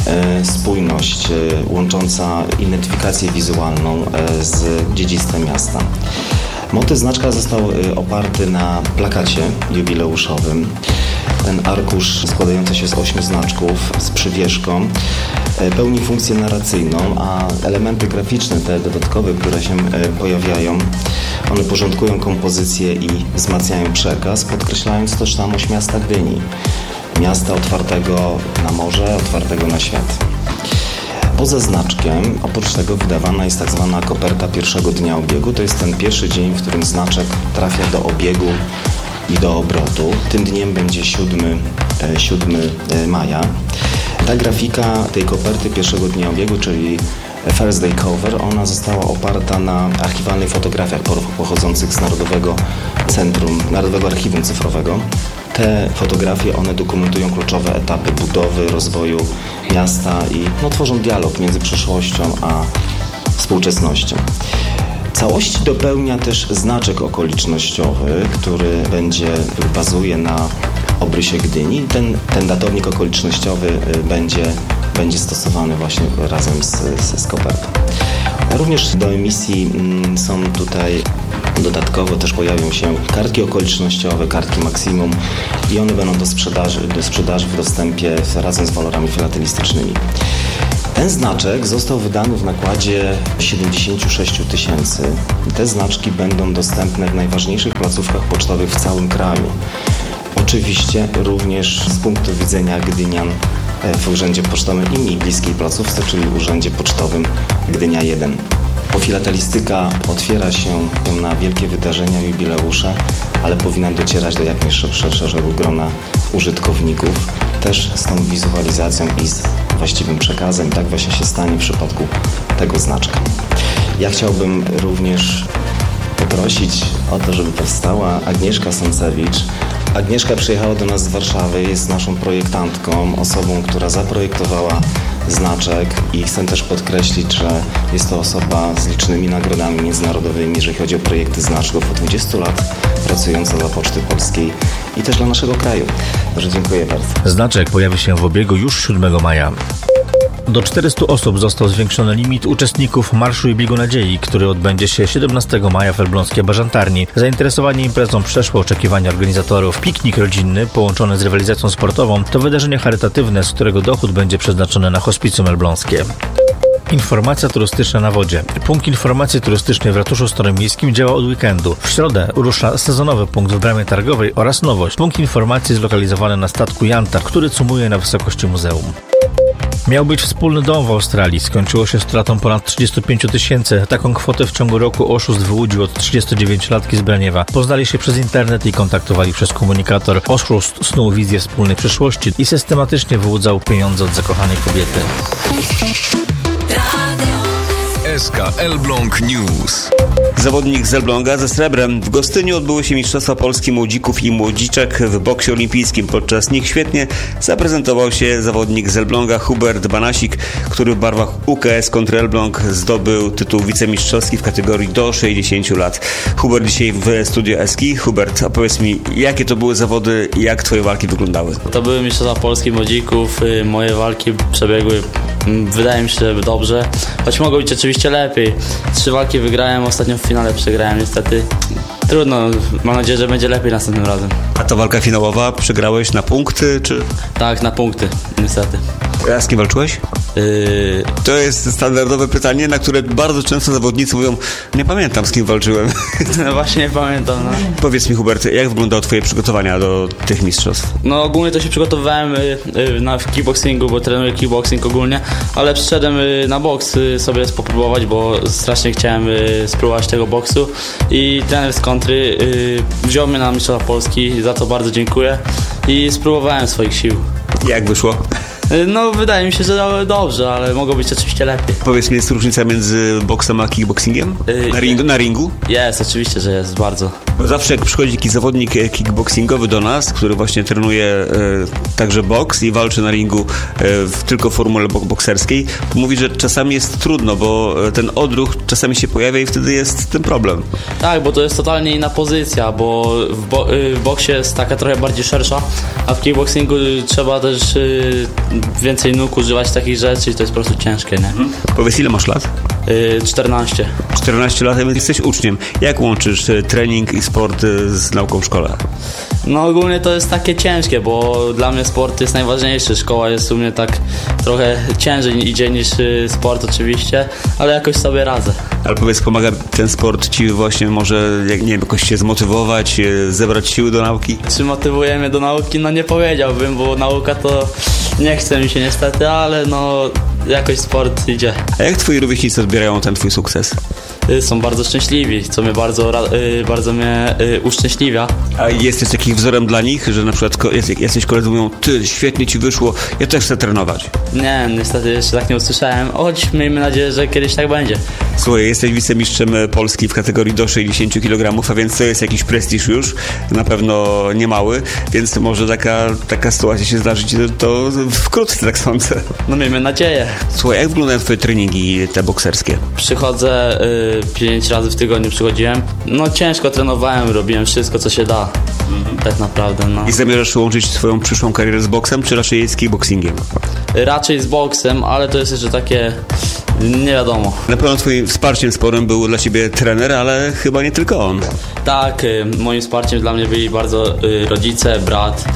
spójność łącząca identyfikację wizualną z dziedzictwem miasta. Motyw znaczka został oparty na plakacie jubileuszowym. Ten arkusz składający się z 8 znaczków z przywieszką pełni funkcję narracyjną, a elementy graficzne, te dodatkowe, które się pojawiają, one porządkują kompozycję i wzmacniają przekaz, podkreślając tożsamość miasta Gdyni. miasta otwartego na morze, otwartego na świat. Poza znaczkiem, oprócz tego wydawana jest tak zwana koperta pierwszego dnia obiegu. To jest ten pierwszy dzień, w którym znaczek trafia do obiegu i do obrotu. Tym dniem będzie 7 maja. Ta grafika tej koperty pierwszego dnia obiegu, czyli First Day Cover, ona została oparta na archiwalnych fotografiach pochodzących z Narodowego Archiwum Cyfrowego. Te fotografie, one dokumentują kluczowe etapy budowy, rozwoju miasta i tworzą dialog między przeszłością a współczesnością. Całości dopełnia też znaczek okolicznościowy, który bazuje na obrysie Gdyni. Ten datownik okolicznościowy będzie stosowany właśnie razem z kopertą. Również do emisji są tutaj dodatkowo też pojawią się kartki okolicznościowe, kartki maksimum i one będą do sprzedaży w dostępie razem z walorami filatelistycznymi. Ten znaczek został wydany w nakładzie 76 000. Te znaczki będą dostępne w najważniejszych placówkach pocztowych w całym kraju. Oczywiście również z punktu widzenia gdynian w Urzędzie Pocztowym i mniej bliskiej placówce, czyli Urzędzie Pocztowym Gdynia 1. Bo filatelistyka otwiera się na wielkie wydarzenia, jubileusze, ale powinna docierać do jak najszerszego grona użytkowników, też z tą wizualizacją i z właściwym przekazem. Tak właśnie się stanie w przypadku tego znaczka. Ja chciałbym również poprosić o to, żeby powstała Agnieszka Sącewicz. Agnieszka przyjechała do nas z Warszawy, jest naszą projektantką, osobą, która zaprojektowała znaczek i chcę też podkreślić, że jest to osoba z licznymi nagrodami międzynarodowymi, jeżeli chodzi o projekty znaczków, od 20 lat pracująca dla Poczty Polskiej i też dla naszego kraju. Także dziękuję bardzo. Znaczek pojawi się w obiegu już 7 maja. Do 400 osób został zwiększony limit uczestników Marszu i Biegu Nadziei, który odbędzie się 17 maja w elbląskiej Bażantarni. Zainteresowanie imprezą przeszło oczekiwania organizatorów. Piknik rodzinny połączony z rywalizacją sportową to wydarzenie charytatywne, z którego dochód będzie przeznaczony na hospicjum elbląskie. Informacja turystyczna na wodzie. Punkt informacji turystycznej w ratuszu staromiejskim działa od weekendu. W środę rusza sezonowy punkt w Bramie Targowej oraz nowość. Punkt informacji zlokalizowany na statku Jantar, który cumuje na wysokości muzeum. Miał być wspólny dom w Australii. Skończyło się stratą ponad 35 000. Taką kwotę w ciągu roku oszust wyłudził od 39-latki z Braniewa. Poznali się przez internet i kontaktowali przez komunikator. Oszust snuł wizję wspólnej przyszłości i systematycznie wyłudzał pieniądze od zakochanej kobiety. SK Elbląg News. Zawodnik z Elbląga ze srebrem. W Gostyniu odbyły się Mistrzostwa Polski Młodzików i Młodziczek w boksie olimpijskim. Podczas nich świetnie zaprezentował się zawodnik z Elbląga Hubert Banasik, który w barwach UKS kontra Elbląg zdobył tytuł wicemistrzowski w kategorii do 60 lat. Hubert dzisiaj w studio Eski. Hubert, opowiedz mi, jakie to były zawody i jak twoje walki wyglądały? To były Mistrzostwa Polski Młodzików. Moje walki przebiegły, wydaje mi się, dobrze, choć mogło być oczywiście lepiej. 3 walki wygrałem, ostatnio w finale przegrałem niestety. Trudno, mam nadzieję, że będzie lepiej następnym razem. A ta walka finałowa, przegrałeś na punkty, czy? Tak, na punkty, niestety. A z kim walczyłeś? To jest standardowe pytanie, na które bardzo często zawodnicy mówią: nie pamiętam, z kim walczyłem. No właśnie nie pamiętam. No. Powiedz mi, Hubert, jak wyglądały twoje przygotowania do tych mistrzostw? No ogólnie to się przygotowywałem w kickboxingu, bo trenuję kickboxing ogólnie, ale przyszedłem na boks sobie popróbować, bo strasznie chciałem spróbować tego boksu i trener z kontry wziął mnie na Mistrzostwa Polski, za to bardzo dziękuję i spróbowałem swoich sił. Jak wyszło? No wydaje mi się, że dobrze, ale mogło być oczywiście lepiej. Powiedz mi, jest różnica między boksem a kickboxingiem? Na ringu? Jest, oczywiście, że jest, bardzo. Bo zawsze jak przychodzi jakiś zawodnik kickboxingowy do nas, który właśnie trenuje także boks i walczy na ringu tylko w formule bokserskiej, to mówi, że czasami jest trudno, bo ten odruch czasami się pojawia i wtedy jest ten problem. Tak, bo to jest totalnie inna pozycja, bo w boksie jest taka trochę bardziej szersza, a w kickboxingu trzeba też więcej nóg używać takich rzeczy i to jest po prostu ciężkie, nie? Powiedz, ile masz lat? 14. 14 lat, więc jesteś uczniem. Jak łączysz trening i sport z nauką w szkole? No ogólnie to jest takie ciężkie, bo dla mnie sport jest najważniejszy. Szkoła jest u mnie tak trochę ciężej idzie niż sport oczywiście, ale jakoś sobie radzę. Ale powiedz, pomaga ten sport ci właśnie może, nie wiem, jakoś się zmotywować, zebrać siły do nauki? Czy motywuje mnie do nauki? No nie powiedziałbym, bo nauka to nie chce mi się niestety, ale no jakoś sport idzie. A jak twoi rówieśnicy odbierają ten twój sukces? Są bardzo szczęśliwi, co mnie bardzo mnie uszczęśliwia. A jesteś takim wzorem dla nich, że na przykład jacyś koledzy mówią, ty, świetnie ci wyszło, ja też chcę trenować? Nie, niestety jeszcze tak nie usłyszałem, choć miejmy nadzieję, że kiedyś tak będzie. Słuchaj, jesteś wicemistrzem Polski w kategorii do 60 kg, a więc to jest jakiś prestiż już, na pewno niemały, więc może taka sytuacja się zdarzyć, to wkrótce, tak sądzę. No miejmy nadzieję. Słuchaj, jak wyglądają twoje treningi te bokserskie? Przychodzę 5 razy w tygodniu przychodziłem. No ciężko trenowałem, robiłem wszystko, co się da. Tak naprawdę, no. I zamierzasz łączyć swoją przyszłą karierę z boksem, czy raczej z kickboxingiem? Raczej z boksem, ale to jest jeszcze takie nie wiadomo. Na pewno twoim wsparciem sporym był dla ciebie trener, ale chyba nie tylko on. Tak, moim wsparciem dla mnie byli bardzo rodzice, brat.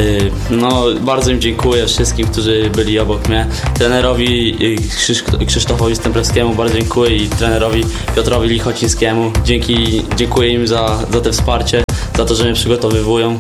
No bardzo im dziękuję wszystkim, którzy byli obok mnie. Trenerowi Krzysztofowi Stemplewskiemu bardzo dziękuję i trenerowi Piotrowi Lichocińskiemu. Dziękuję im za te wsparcie, za to, że mnie przygotowywują,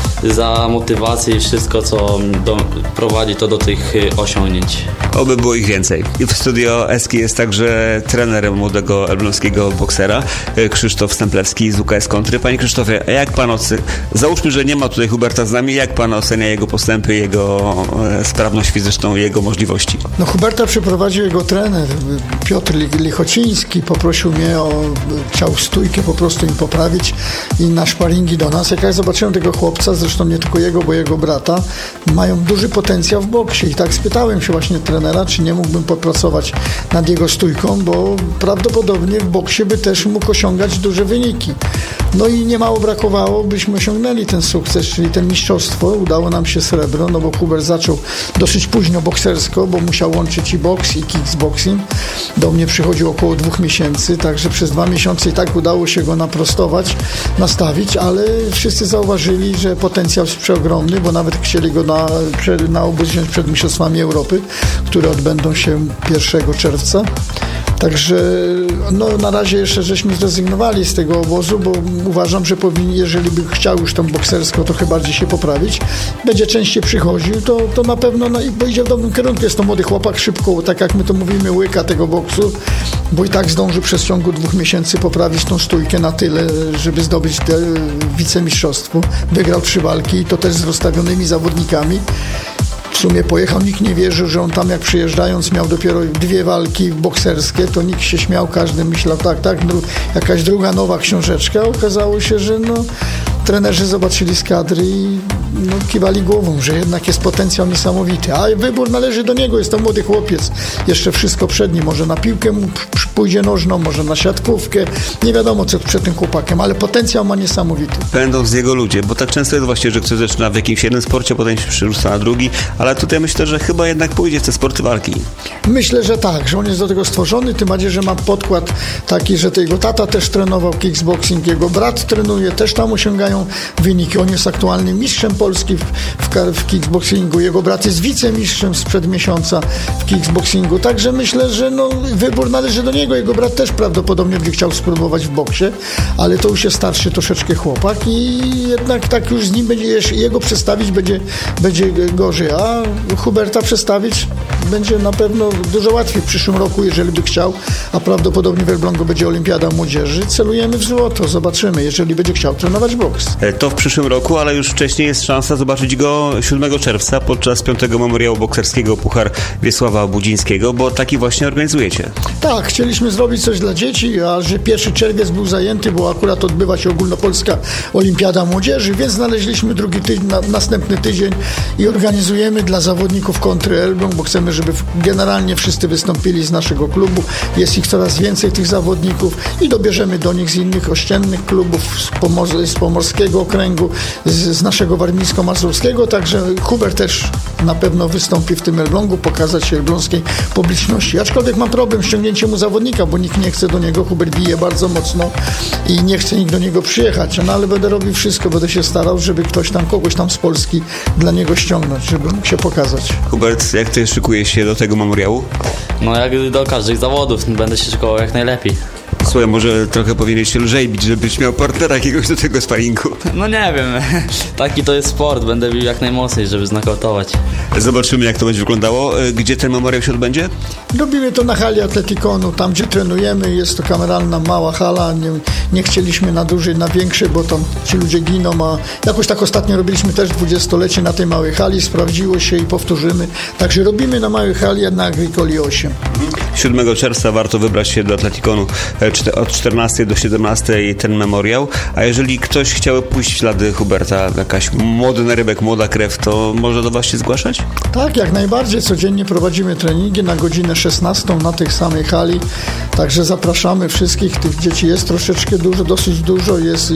za motywację i wszystko, co prowadzi to do tych osiągnięć. Oby było ich więcej. I w studio Eski jest także trener młodego elbląskiego boksera Krzysztof Stemplewski z UKS Kontry. Panie Krzysztofie, jak pan załóżmy, że nie ma tutaj Huberta z nami, jak pan ocenia jego postępy, jego sprawność fizyczną i jego możliwości? No Huberta przyprowadził jego trener Piotr Lichociński, poprosił mnie chciał stójkę po prostu im poprawić i na sparingi do nas. Jak ja zobaczyłem tego chłopca, zresztą nie tylko jego, bo jego brata, mają duży potencjał w boksie i tak spytałem się właśnie trenera, czy nie mógłbym popracować nad jego stójką, bo prawdopodobnie w boksie by też mógł osiągać duże wyniki. No i niemało brakowało, byśmy osiągnęli ten sukces, czyli ten mistrzostwo. Udało nam się srebro, no bo Hubert zaczął dosyć późno boksersko, bo musiał łączyć i boks, i kickboxing. Do mnie przychodził około 2 miesięcy, także przez 2 miesiące i tak udało się go nastawić, ale wszyscy zauważyli, że potencjał jest przeogromny, bo nawet chcieli go na obóz wziąć przed Mistrzostwami Europy, które odbędą się 1 czerwca. Także no, na razie jeszcze żeśmy zrezygnowali z tego obozu, bo uważam, że jeżeli by chciał już tam boksersko trochę bardziej się poprawić, będzie częściej przychodził, to na pewno i pójdzie w dobrym kierunku. Jest to młody chłopak, szybko, tak jak my to mówimy, łyka tego boksu, bo i tak zdąży przez ciągu 2 miesięcy poprawić tą stójkę na tyle, żeby zdobyć wicemistrzostwo. Wygrał 3 walki, to też z rozstawionymi zawodnikami. W sumie pojechał, nikt nie wierzył, że on tam jak przyjeżdżając miał dopiero 2 walki bokserskie, to nikt się śmiał, każdy myślał tak, jakaś druga nowa książeczka. Okazało się, że trenerzy zobaczyli z kadry i kiwali głową, że jednak jest potencjał niesamowity. A wybór należy do niego, jest to młody chłopiec. Jeszcze wszystko przed nim. Może na piłkę mu pójdzie nożną, może na siatkówkę. Nie wiadomo, co przed tym chłopakiem, ale potencjał ma niesamowity. Będą z jego ludzie, bo tak często jest właśnie, że ktoś zaczyna w jakimś jednym sporcie, potem się przerzuca na drugi, ale tutaj myślę, że chyba jednak pójdzie w te sporty walki. Myślę, że tak, że on jest do tego stworzony, tym bardziej, że ma podkład taki, że to jego tata też trenował kickboxing, jego brat trenuje, też tam osiągają wyniki. On jest aktualnym mistrzem Polski w kickboxingu. Jego brat jest wicemistrzem sprzed miesiąca w kickboxingu. Także myślę, że wybór należy do niego. Jego brat też prawdopodobnie będzie chciał spróbować w boksie, ale to już jest starszy troszeczkę chłopak i jednak tak już z nim jego przestawić będzie gorzej, a Huberta przestawić będzie na pewno dużo łatwiej w przyszłym roku, jeżeli by chciał, a prawdopodobnie w Elblągu będzie Olimpiada Młodzieży. Celujemy w złoto, zobaczymy, jeżeli będzie chciał trenować boks. To w przyszłym roku, ale już wcześniej jest szansa zobaczyć go 7 czerwca podczas 5. memoriału bokserskiego Puchar Wiesława Budzińskiego, bo taki właśnie organizujecie. Tak, chcieliśmy zrobić coś dla dzieci, a że 1 czerwiec był zajęty, bo akurat odbywa się ogólnopolska Olimpiada Młodzieży, więc znaleźliśmy następny tydzień i organizujemy dla zawodników Kontry Elbląg, bo chcemy, żeby generalnie wszyscy wystąpili z naszego klubu. Jest ich coraz więcej, tych zawodników, i dobierzemy do nich z innych ościennych klubów, z Pomorskiej warmińskiego okręgu, z naszego warmińsko-mazurskiego, także Hubert też na pewno wystąpi w tym Elblągu, pokazać się elbląskiej publiczności. Aczkolwiek mam problem z ściągnięciem mu zawodnika, bo nikt nie chce do niego, Hubert bije bardzo mocno i nie chce nikt do niego przyjechać, no ale będę robił wszystko, będę się starał, żeby ktoś tam, kogoś tam z Polski dla niego ściągnąć, żeby mógł się pokazać. Hubert, jak ty szykujesz się do tego memoriału? No jak do każdych zawodów, będę się szykował jak najlepiej. Słuchaj, może trochę powinieneś się lżej bić, żebyś miał partnera jakiegoś do tego sparingu. No nie wiem, taki to jest sport, będę bił jak najmocniej, żeby znokautować. Zobaczymy, jak to będzie wyglądało. Gdzie ten memoriał się odbędzie? Robimy to na hali Atletikonu, tam gdzie trenujemy, jest to kameralna mała hala, nie chcieliśmy na dłużej, na większej, bo tam ci ludzie giną, a jakoś tak ostatnio robiliśmy też 20-lecie na tej małej hali, sprawdziło się i powtórzymy, także robimy na małej hali na Agricoli 8. 7 czerwca warto wybrać się do Atletikonu od 14 do 17 ten memoriał, a jeżeli ktoś chciałby pójść w ślady Huberta, jakaś młody narybek, młoda krew, to może do was się zgłaszać? Tak, jak najbardziej. Codziennie prowadzimy treningi na godzinę 16 na tej samej hali, także zapraszamy wszystkich. Tych dzieci jest troszeczkę dużo, dosyć dużo, jest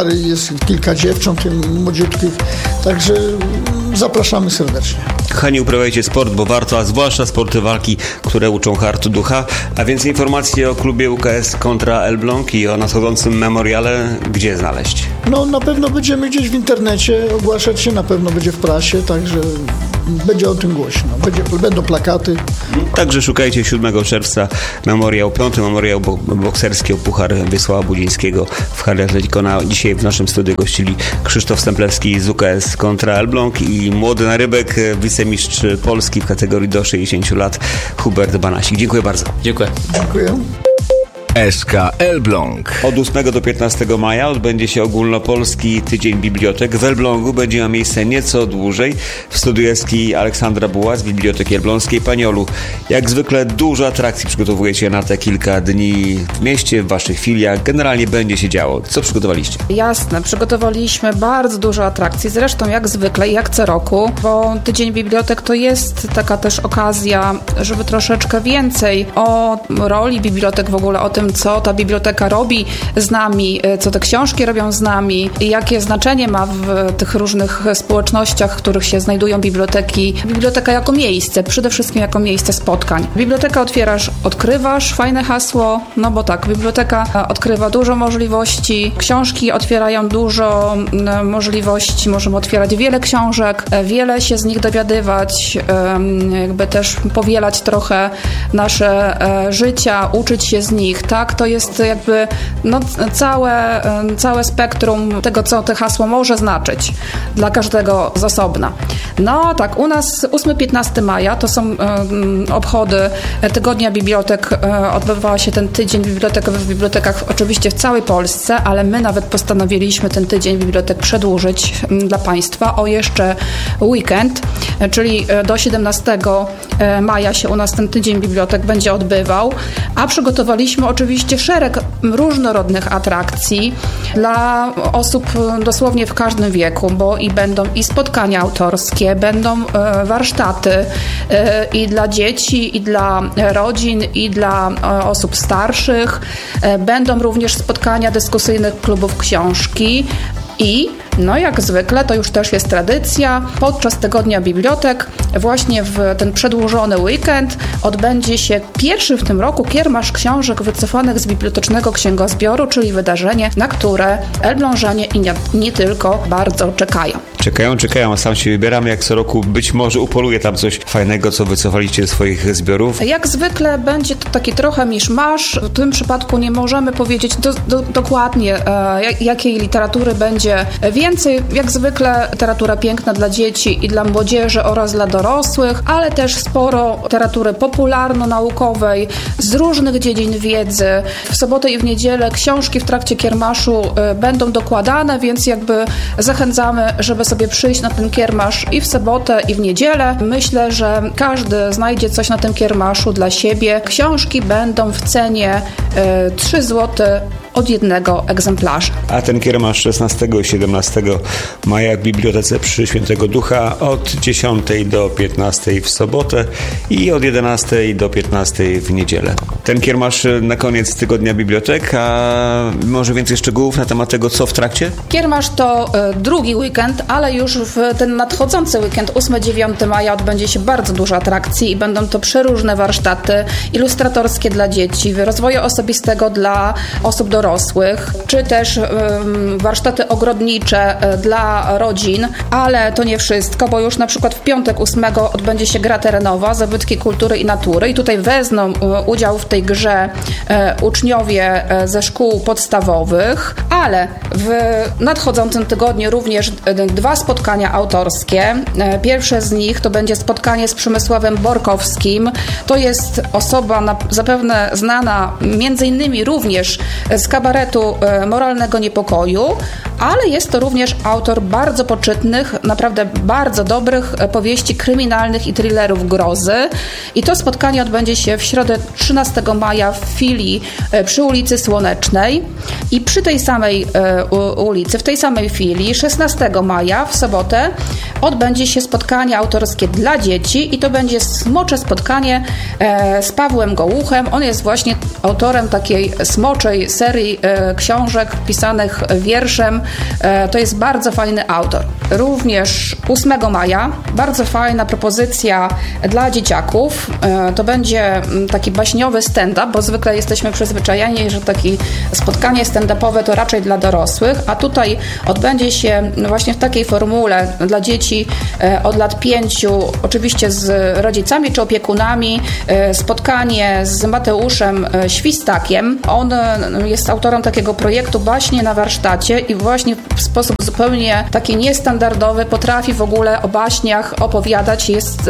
kilka dziewcząt młodziutkich, także zapraszamy serdecznie. Kochani, uprawiajcie sport, bo warto, a zwłaszcza sporty walki, które uczą hartu ducha. A więcej informacji o klubie UKS kontra Elbląg i o nadchodzącym memoriale gdzie znaleźć? No na pewno będziemy gdzieś w internecie ogłaszać się, na pewno będzie w prasie, także będzie o tym głośno. Będą plakaty. Także szukajcie 7 czerwca memoriał, 5. memoriał bokserski o Puchar Wiesława Budzińskiego w hali Atletikona. Dzisiaj w naszym studiu gościli Krzysztof Stemplewski z UKS kontra Elbląg i młody narybek, wicemistrz Polski w kategorii do 60 lat Hubert Banasik. Dziękuję bardzo. Dziękuję. Dziękuję. SK Elbląg. Od 8 do 15 maja odbędzie się ogólnopolski Tydzień Bibliotek. W Elblągu będzie miał miejsce nieco dłużej. W studiu SK Aleksandra Buła z Biblioteki Elbląskiej. Pani Olu, jak zwykle dużo atrakcji przygotowujecie na te kilka dni w mieście, w waszych filiach. Generalnie będzie się działo. Co przygotowaliście? Jasne, przygotowaliśmy bardzo dużo atrakcji, zresztą jak zwykle i jak co roku, bo Tydzień Bibliotek to jest taka też okazja, żeby troszeczkę więcej o roli bibliotek, w ogóle o tym, co ta biblioteka robi z nami, co te książki robią z nami i jakie znaczenie ma w tych różnych społecznościach, w których się znajdują biblioteki. Biblioteka jako miejsce, przede wszystkim jako miejsce spotkań. Biblioteka otwierasz, odkrywasz, fajne hasło, no bo tak, biblioteka odkrywa dużo możliwości, książki otwierają dużo możliwości, możemy otwierać wiele książek, wiele się z nich dowiadywać, jakby też powielać trochę nasze życia, uczyć się z nich, tak? To jest jakby całe spektrum tego, co to hasło może znaczyć dla każdego z osobna. No tak, u nas 8-15 maja to są obchody Tygodnia Bibliotek. Odbywała się ten tydzień bibliotek w bibliotekach oczywiście w całej Polsce, ale my nawet postanowiliśmy ten tydzień bibliotek przedłużyć dla Państwa o jeszcze weekend, czyli do 17 maja się u nas ten tydzień bibliotek będzie odbywał, a przygotowaliśmy oczywiście szereg różnorodnych atrakcji dla osób dosłownie w każdym wieku, bo będą i spotkania autorskie, będą warsztaty i dla dzieci, i dla rodzin, i dla osób starszych. Będą również spotkania dyskusyjnych klubów książki i no jak zwykle, to już też jest tradycja, podczas Tygodnia Bibliotek, właśnie w ten przedłużony weekend odbędzie się pierwszy w tym roku kiermasz książek wycofanych z Bibliotecznego Księgozbioru, czyli wydarzenie, na które elblążanie i nie tylko bardzo czekają. Czekają, a sam się wybieram, jak co roku być może upoluję tam coś fajnego, co wycofaliście ze swoich zbiorów. Jak zwykle będzie to taki trochę miszmasz. W tym przypadku nie możemy powiedzieć dokładnie, jakiej literatury będzie więcej. Jak zwykle literatura piękna dla dzieci i dla młodzieży oraz dla dorosłych, ale też sporo literatury popularno-naukowej z różnych dziedzin wiedzy. W sobotę i w niedzielę książki w trakcie kiermaszu będą dokładane, więc jakby zachęcamy, żeby sobie przyjść na ten kiermasz i w sobotę, i w niedzielę. Myślę, że każdy znajdzie coś na tym kiermaszu dla siebie. Książki będą w cenie 3 zł od jednego egzemplarza. A ten kiermasz 16 i 17 maja w Bibliotece przy Świętego Ducha od 10 do 15 w sobotę i od 11 do 15 w niedzielę. Ten kiermasz na koniec tygodnia bibliotek, a może więcej szczegółów na temat tego, co w trakcie? Kiermasz to drugi weekend, ale już w ten nadchodzący weekend 8-9 maja odbędzie się bardzo dużo atrakcji i będą to przeróżne warsztaty ilustratorskie dla dzieci, rozwoju osobistego dla osób dorosłych, czy też warsztaty ogrodnicze dla rodzin, ale to nie wszystko, bo już na przykład w piątek 8 odbędzie się gra terenowa, zabytki kultury i natury i tutaj wezmą udział w tej grze uczniowie ze szkół podstawowych, ale w nadchodzącym tygodniu również 2 spotkania autorskie. Pierwsze z nich to będzie spotkanie z Przemysławem Borkowskim. To jest osoba zapewne znana między innymi również z kabaretu Moralnego Niepokoju, ale jest to również autor bardzo poczytnych, naprawdę bardzo dobrych powieści kryminalnych i thrillerów grozy. I to spotkanie odbędzie się w środę 13 maja w filii przy ulicy Słonecznej i przy tej samej ulicy, w tej samej filii 16 maja w sobotę odbędzie się spotkanie autorskie dla dzieci i to będzie smocze spotkanie z Pawłem Gołuchem. On jest właśnie autorem takiej smoczej serii książek pisanych wierszem. To jest bardzo fajny autor. Również 8 maja bardzo fajna propozycja dla dzieciaków. To będzie taki baśniowy stand-up, bo zwykle jesteśmy przyzwyczajeni, że takie spotkanie stand-upowe to raczej dla dorosłych, a tutaj odbędzie się właśnie w takiej formule dla dzieci od lat 5, oczywiście z rodzicami czy opiekunami, spotkanie z Mateuszem Świstakiem. On jest autorem takiego projektu Baśnie na warsztacie i właśnie w sposób zupełnie taki niestandardowy potrafi w ogóle o baśniach opowiadać. Jest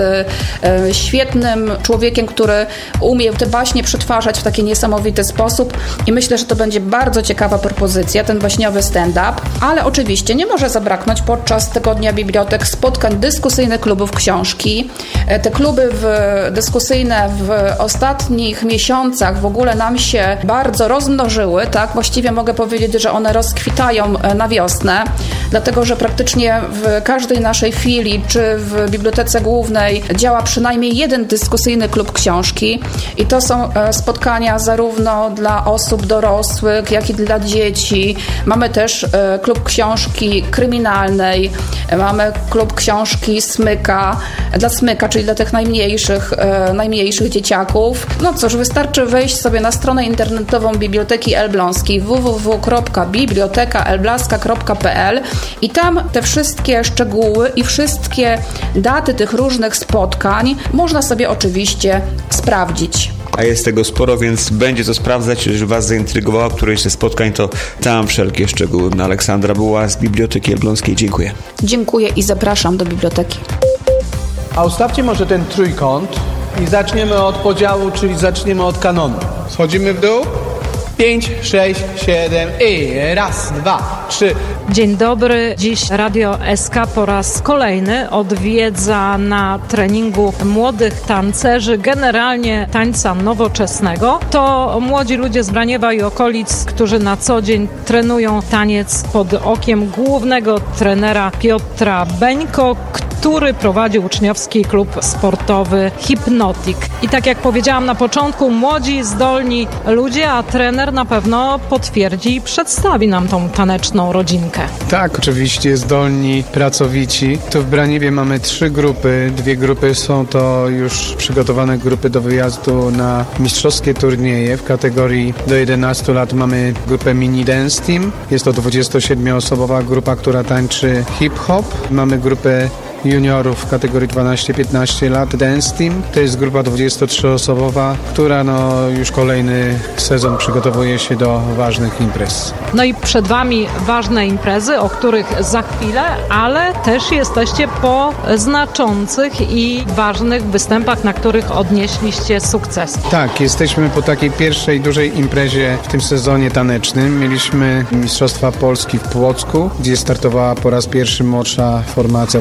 świetnym człowiekiem, który umie te baśnie przetwarzać w taki niesamowity sposób i myślę, że to będzie bardzo ciekawa propozycja, ten baśniowy stand-up, ale oczywiście nie może zabraknąć podczas Tygodnia Bibliotek spotkań dyskusyjnych klubów książki. Te kluby dyskusyjne w ostatnich miesiącach w ogóle nam się bardzo rozmnożyły, tak? Właściwie mogę powiedzieć, że one rozkwitają na wiosnę, dlatego że praktycznie w każdej naszej filii czy w Bibliotece Głównej działa przynajmniej jeden dyskusyjny klub książki i to są spotkania zarówno dla osób dorosłych, jak i dla dzieci. Mamy też klub książki kryminalnej, mamy klub książki dla smyka, czyli dla tych najmniejszych dzieciaków. No cóż, wystarczy wejść sobie na stronę internetową Biblioteki Elbląskiej www.bibliotekaelblaska.pl i tam te wszystkie szczegóły i wszystkie daty tych różnych spotkań można sobie oczywiście sprawdzić. A jest tego sporo, więc będzie to sprawdzać. Jeżeli Was zaintrygowało któreś ze spotkań, to tam wszelkie szczegóły. Aleksandra Buła z Biblioteki Elbląskiej. Dziękuję. Dziękuję i zapraszam do biblioteki. A ustawcie może ten trójkąt i zaczniemy od podziału, czyli zaczniemy od kanonu. Schodzimy w dół. 5, 6, 7 i 1, 2, 3. Dzień dobry. Dziś Radio SK po raz kolejny odwiedza na treningu młodych tancerzy, generalnie tańca nowoczesnego. To młodzi ludzie z Braniewa i okolic, którzy na co dzień trenują taniec pod okiem głównego trenera Piotra Beńko, który prowadzi uczniowski klub sportowy Hypnotic. I tak jak powiedziałam na początku, młodzi, zdolni ludzie, a trener na pewno potwierdzi i przedstawi nam tą taneczną rodzinkę. Tak, oczywiście zdolni, pracowici. Tu w Braniewie mamy 3 grupy. 2 grupy są to już przygotowane grupy do wyjazdu na mistrzowskie turnieje. W kategorii do 11 lat mamy grupę Mini Dance Team. Jest to 27-osobowa grupa, która tańczy hip-hop. Mamy grupę juniorów w kategorii 12-15 lat Dance Team. To jest grupa 23-osobowa, która już kolejny sezon przygotowuje się do ważnych imprez. No i przed Wami ważne imprezy, o których za chwilę, ale też jesteście po znaczących i ważnych występach, na których odnieśliście sukces. Tak, jesteśmy po takiej pierwszej dużej imprezie w tym sezonie tanecznym. Mieliśmy Mistrzostwa Polski w Płocku, gdzie startowała po raz pierwszy młodsza formacja w kategorii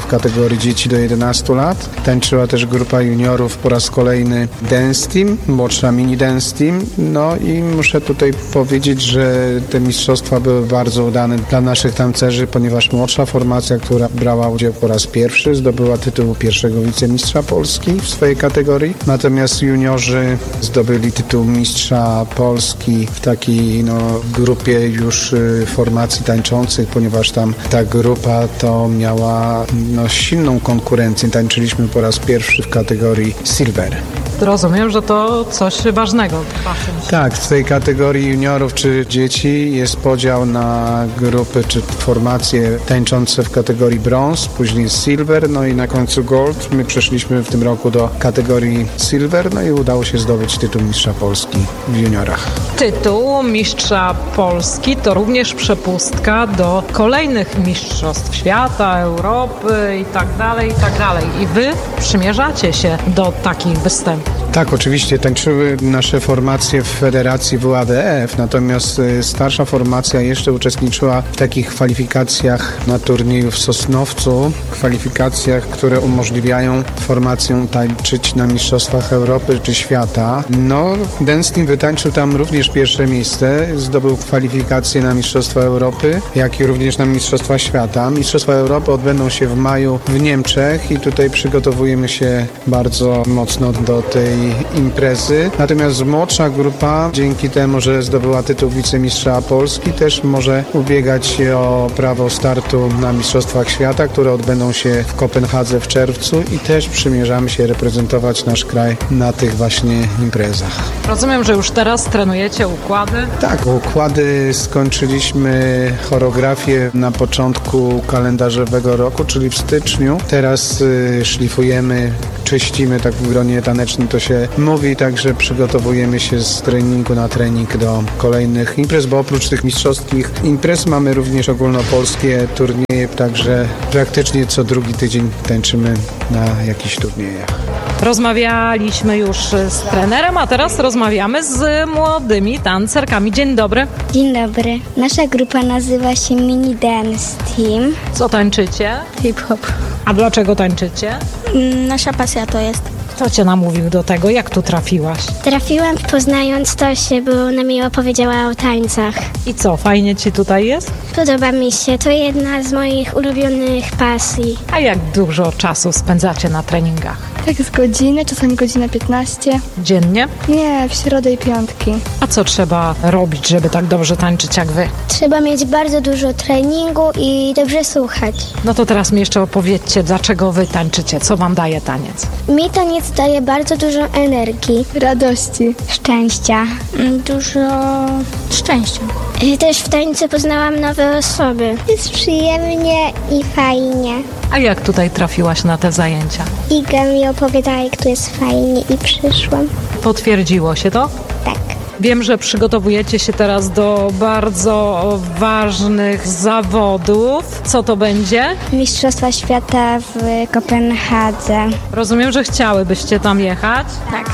kategorii dzieci do 11 lat. Tańczyła też grupa juniorów, po raz kolejny Dance Team, młodsza Mini Dance Team. No i muszę tutaj powiedzieć, że te mistrzostwa były bardzo udane dla naszych tancerzy, ponieważ młodsza formacja, która brała udział po raz pierwszy, zdobyła tytuł pierwszego wicemistrza Polski w swojej kategorii. Natomiast juniorzy zdobyli tytuł mistrza Polski w takiej grupie już formacji tańczących, ponieważ tam ta grupa to miała silną konkurencję. Tańczyliśmy po raz pierwszy w kategorii Silver. Rozumiem, że to coś ważnego. Tak, w tej kategorii juniorów czy dzieci jest podział na grupy czy formacje tańczące w kategorii brąz, później silver, no i na końcu gold. My przeszliśmy w tym roku do kategorii silver, no i udało się zdobyć tytuł mistrza Polski w juniorach. Tytuł mistrza Polski to również przepustka do kolejnych mistrzostw świata, Europy i tak dalej, i tak dalej. I wy przymierzacie się do takich występów. Tak, oczywiście tańczyły nasze formacje w federacji WADF, natomiast starsza formacja jeszcze uczestniczyła w takich kwalifikacjach na turnieju w Sosnowcu, kwalifikacjach, które umożliwiają formacjom tańczyć na mistrzostwach Europy czy świata. Dance Team wytańczył tam również pierwsze miejsce, zdobył kwalifikacje na mistrzostwa Europy, jak i również na mistrzostwa świata. Mistrzostwa Europy odbędą się w maju w Niemczech i tutaj przygotowujemy się bardzo mocno do tej imprezy. Natomiast młodsza grupa, dzięki temu, że zdobyła tytuł wicemistrza Polski, też może ubiegać się o prawo startu na mistrzostwach świata, które odbędą się w Kopenhadze w czerwcu i też przymierzamy się reprezentować nasz kraj na tych właśnie imprezach. Rozumiem, że już teraz trenujecie układy? Tak, układy skończyliśmy choreografię na początku kalendarzowego roku, czyli w styczniu. Teraz szlifujemy, czyścimy, tak w gronie tanecznym to się mówi, także przygotowujemy się z treningu na trening do kolejnych imprez, bo oprócz tych mistrzowskich imprez mamy również ogólnopolskie turnieje, także praktycznie co drugi tydzień tańczymy na jakichś turniejach. Rozmawialiśmy już z trenerem, a teraz rozmawiamy z młodymi tancerkami. Dzień dobry. Dzień dobry. Nasza grupa nazywa się Mini Dance Team. Co tańczycie? Hip-hop. A dlaczego tańczycie? Nasza pasja to jest. Kto cię namówił do tego? Jak tu trafiłaś? Trafiłam poznając Tosię, bo ona mi opowiedziała o tańcach. I co, fajnie ci tutaj jest? Podoba mi się, to jedna z moich ulubionych pasji. A jak dużo czasu spędzacie na treningach? Tak z godziny, czasami godzinę 15. Dziennie? Nie, w środę i piątki. A co trzeba robić, żeby tak dobrze tańczyć jak wy? Trzeba mieć bardzo dużo treningu i dobrze słuchać. No to teraz mi jeszcze opowiedzcie, dlaczego wy tańczycie, co wam daje taniec? Mi taniec daje bardzo dużo energii, radości, szczęścia. Dużo szczęścia. Też w tańcu poznałam nowe osoby. Jest przyjemnie i fajnie. A jak tutaj trafiłaś na te zajęcia? Iga mi opowiadała, jak tu jest fajnie i przyszłam. Potwierdziło się to? Tak. Wiem, że przygotowujecie się teraz do bardzo ważnych zawodów. Co to będzie? Mistrzostwa świata w Kopenhadze. Rozumiem, że chciałybyście tam jechać? Tak.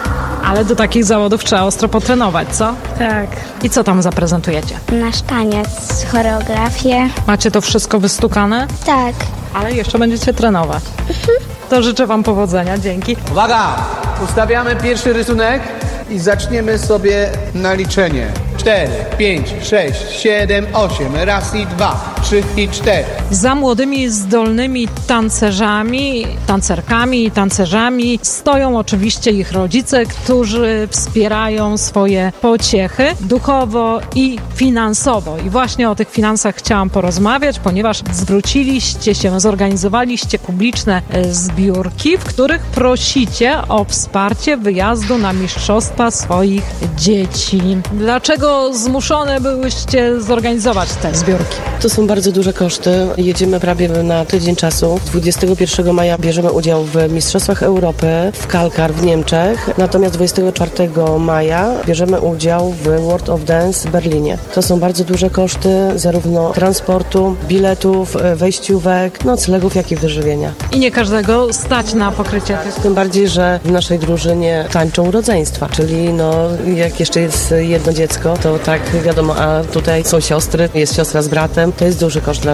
Ale do takich zawodów trzeba ostro potrenować, co? Tak. I co tam zaprezentujecie? Nasz taniec, choreografię. Macie to wszystko wystukane? Tak. Ale jeszcze będziecie trenować. To życzę wam powodzenia, dzięki. Uwaga! Ustawiamy pierwszy rysunek i zaczniemy sobie na liczenie. 4, 5, 6, 7, 8. Raz i 2, 3 i 4. Za młodymi, zdolnymi tancerzami, tancerkami i tancerzami stoją oczywiście ich rodzice, którzy wspierają swoje pociechy duchowo i finansowo. I właśnie o tych finansach chciałam porozmawiać, ponieważ zwróciliście się, zorganizowaliście publiczne zbiórki, w których prosicie o wsparcie wyjazdu na mistrzostwa swoich dzieci. Dlaczego zmuszone byłyście zorganizować te zbiórki? To są bardzo duże koszty. Jedziemy prawie na tydzień czasu. 21 maja bierzemy udział w Mistrzostwach Europy w Kalkar w Niemczech. Natomiast 24 maja bierzemy udział w World of Dance w Berlinie. To są bardzo duże koszty zarówno transportu, biletów, wejściówek, noclegów, jak i wyżywienia. I nie każdego stać na pokrycie tych. Tym bardziej, że w naszej drużynie tańczą rodzeństwa, czyli jak jeszcze jest jedno dziecko, to tak wiadomo, a tutaj są siostry, jest siostra z bratem, to jest duży koszt dla rodziców.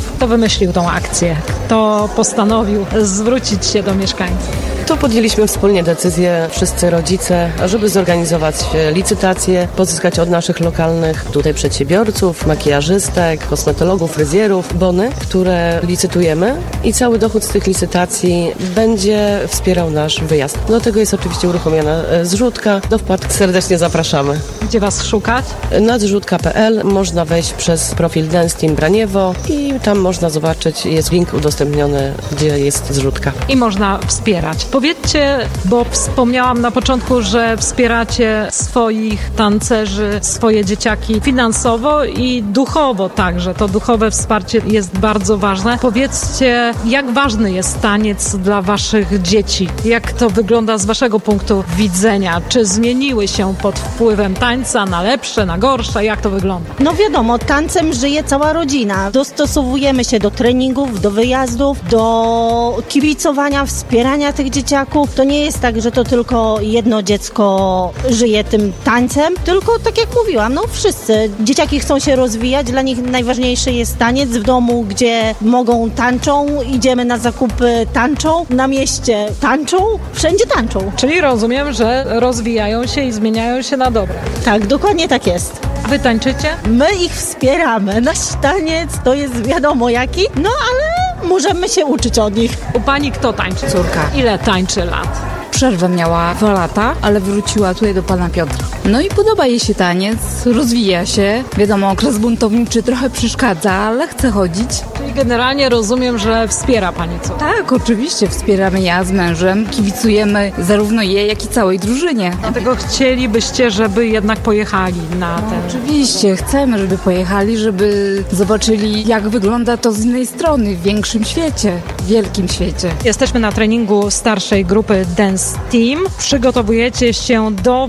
rodziców? Kto wymyślił tą akcję? Kto postanowił zwrócić się do mieszkańców? To podjęliśmy wspólnie decyzję, wszyscy rodzice, żeby zorganizować licytację, pozyskać od naszych lokalnych tutaj przedsiębiorców, makijażystek, kosmetologów, fryzjerów bony, które licytujemy i cały dochód z tych licytacji będzie wspierał nasz wyjazd. Do tego jest oczywiście uruchomiona zrzutka. Do wpłat serdecznie zapraszamy. Gdzie Was szukać? Na zrzutka.pl można wejść przez profil Dance Team Braniewo i tam można zobaczyć, jest link udostępniony, gdzie jest zrzutka. I można wspierać. Powiedzcie, bo wspomniałam na początku, że wspieracie swoich tancerzy, swoje dzieciaki finansowo i duchowo także. To duchowe wsparcie jest bardzo ważne. Powiedzcie, jak ważny jest taniec dla Waszych dzieci? Jak to wygląda z Waszego punktu widzenia? Czy zmieniły się pod wpływem tańca na lepsze, na gorsze? Jak to wygląda? No wiadomo, tancem żyje cała rodzina. Dostosowujemy się do treningów, do wyjazdów, do kibicowania, wspierania tych dzieciaków. To nie jest tak, że to tylko jedno dziecko żyje tym tańcem, tylko tak jak mówiłam, no wszyscy. Dzieciaki chcą się rozwijać, dla nich najważniejszy jest taniec w domu, gdzie mogą tańczą, idziemy na zakupy tańczą, na mieście tańczą, wszędzie tańczą. Czyli rozumiem, że rozwijają się i zmieniają się na dobre. Tak, dokładnie tak jest. Wy tańczycie? My ich wspieramy. Nasz taniec to jest wiadomo jaki, no ale możemy się uczyć od nich. U Pani kto tańczy? Córka. Ile tańczy lat? Przerwę miała 2 lata, ale wróciła tutaj do pana Piotra. No i podoba jej się taniec, rozwija się. Wiadomo, okres buntowniczy trochę przeszkadza, ale chce chodzić. Czyli generalnie rozumiem, że wspiera Pani córkę. Tak, oczywiście wspieramy ja z mężem, kibicujemy zarówno jej, jak i całej drużynie. Dlatego chcielibyście, żeby jednak pojechali na ten... Oczywiście, chcemy, żeby pojechali, żeby zobaczyli, jak wygląda to z innej strony, w większym świecie, w wielkim świecie. Jesteśmy na treningu starszej grupy Dance Team. Przygotowujecie się do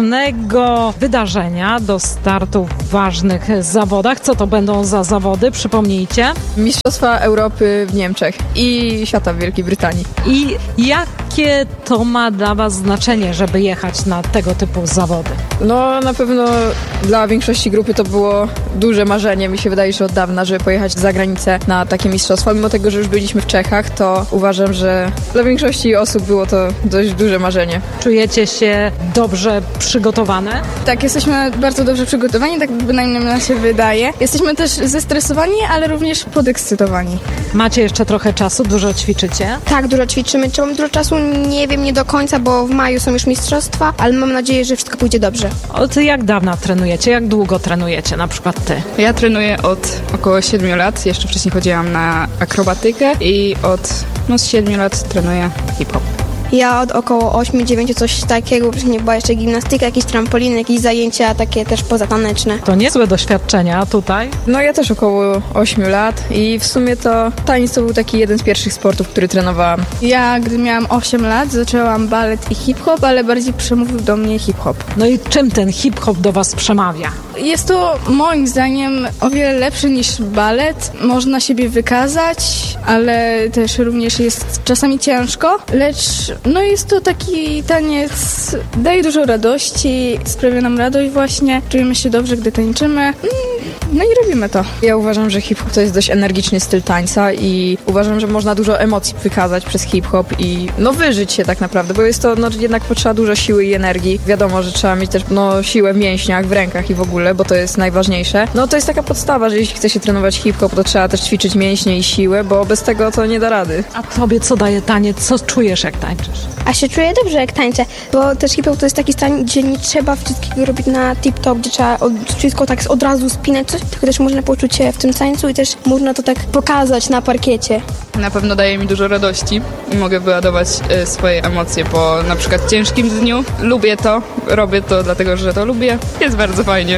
ważnego wydarzenia, do startu w ważnych zawodach. Co to będą za zawody? Przypomnijcie. Mistrzostwa Europy w Niemczech i świata w Wielkiej Brytanii. I jakie to ma dla Was znaczenie, żeby jechać na tego typu zawody? No na pewno dla większości grupy to było duże marzenie, mi się wydaje, że od dawna, żeby pojechać za granicę na takie mistrzostwa. Mimo tego, że już byliśmy w Czechach, to uważam, że dla większości osób było to dość duże marzenie. Czujecie się dobrze przygotowane? Tak, jesteśmy bardzo dobrze przygotowani, tak bynajmniej nam się wydaje. Jesteśmy też zestresowani, ale również podekscytowani. Macie jeszcze trochę czasu, dużo ćwiczycie? Tak, dużo ćwiczymy. Czy mamy dużo czasu? Nie wiem, nie do końca, bo w maju są już mistrzostwa, ale mam nadzieję, że wszystko pójdzie dobrze. Od jak dawna trenujecie? Jak długo trenujecie, na przykład ty? Ja trenuję od około 7 lat. Jeszcze wcześniej chodziłam na akrobatykę i od 7 lat trenuję hip-hop. Ja od około 8-9 coś takiego, wcześniej była jeszcze gimnastyka, jakieś trampoliny, jakieś zajęcia takie też pozataneczne. To niezłe doświadczenia tutaj. No ja też około 8 lat i w sumie to taniec to był taki jeden z pierwszych sportów, który trenowałam. Ja, gdy miałam 8 lat, zaczęłam balet i hip-hop, ale bardziej przemówił do mnie hip-hop. No i czym ten hip-hop do Was przemawia? Jest to moim zdaniem o wiele lepszy niż balet. Można siebie wykazać, ale też również jest czasami ciężko, lecz no jest to taki taniec, daje dużo radości, sprawia nam radość właśnie, czujemy się dobrze, gdy tańczymy. No i robimy to. Ja uważam, że hip-hop to jest dość energiczny styl tańca i uważam, że można dużo emocji wykazać przez hip-hop i wyżyć się tak naprawdę, bo jest to jednak potrzeba dużo siły i energii. Wiadomo, że trzeba mieć też siłę w mięśniach, w rękach i w ogóle, bo to jest najważniejsze. No to jest taka podstawa, że jeśli chce się trenować hip-hop, to trzeba też ćwiczyć mięśnie i siłę, bo bez tego to nie da rady. A tobie co daje taniec? Co czujesz, jak tańczysz? A się czuję dobrze, jak tańczę, bo też hip-hop to jest taki stan, gdzie nie trzeba wszystkiego robić na tip-top, gdzie trzeba wszystko tak od razu spinać coś, tylko też można poczuć się w tym tańcu i też można to tak pokazać na parkiecie. Na pewno daje mi dużo radości i mogę wyładować swoje emocje po na przykład ciężkim dniu. Lubię to, robię to dlatego, że to lubię. Jest bardzo fajnie.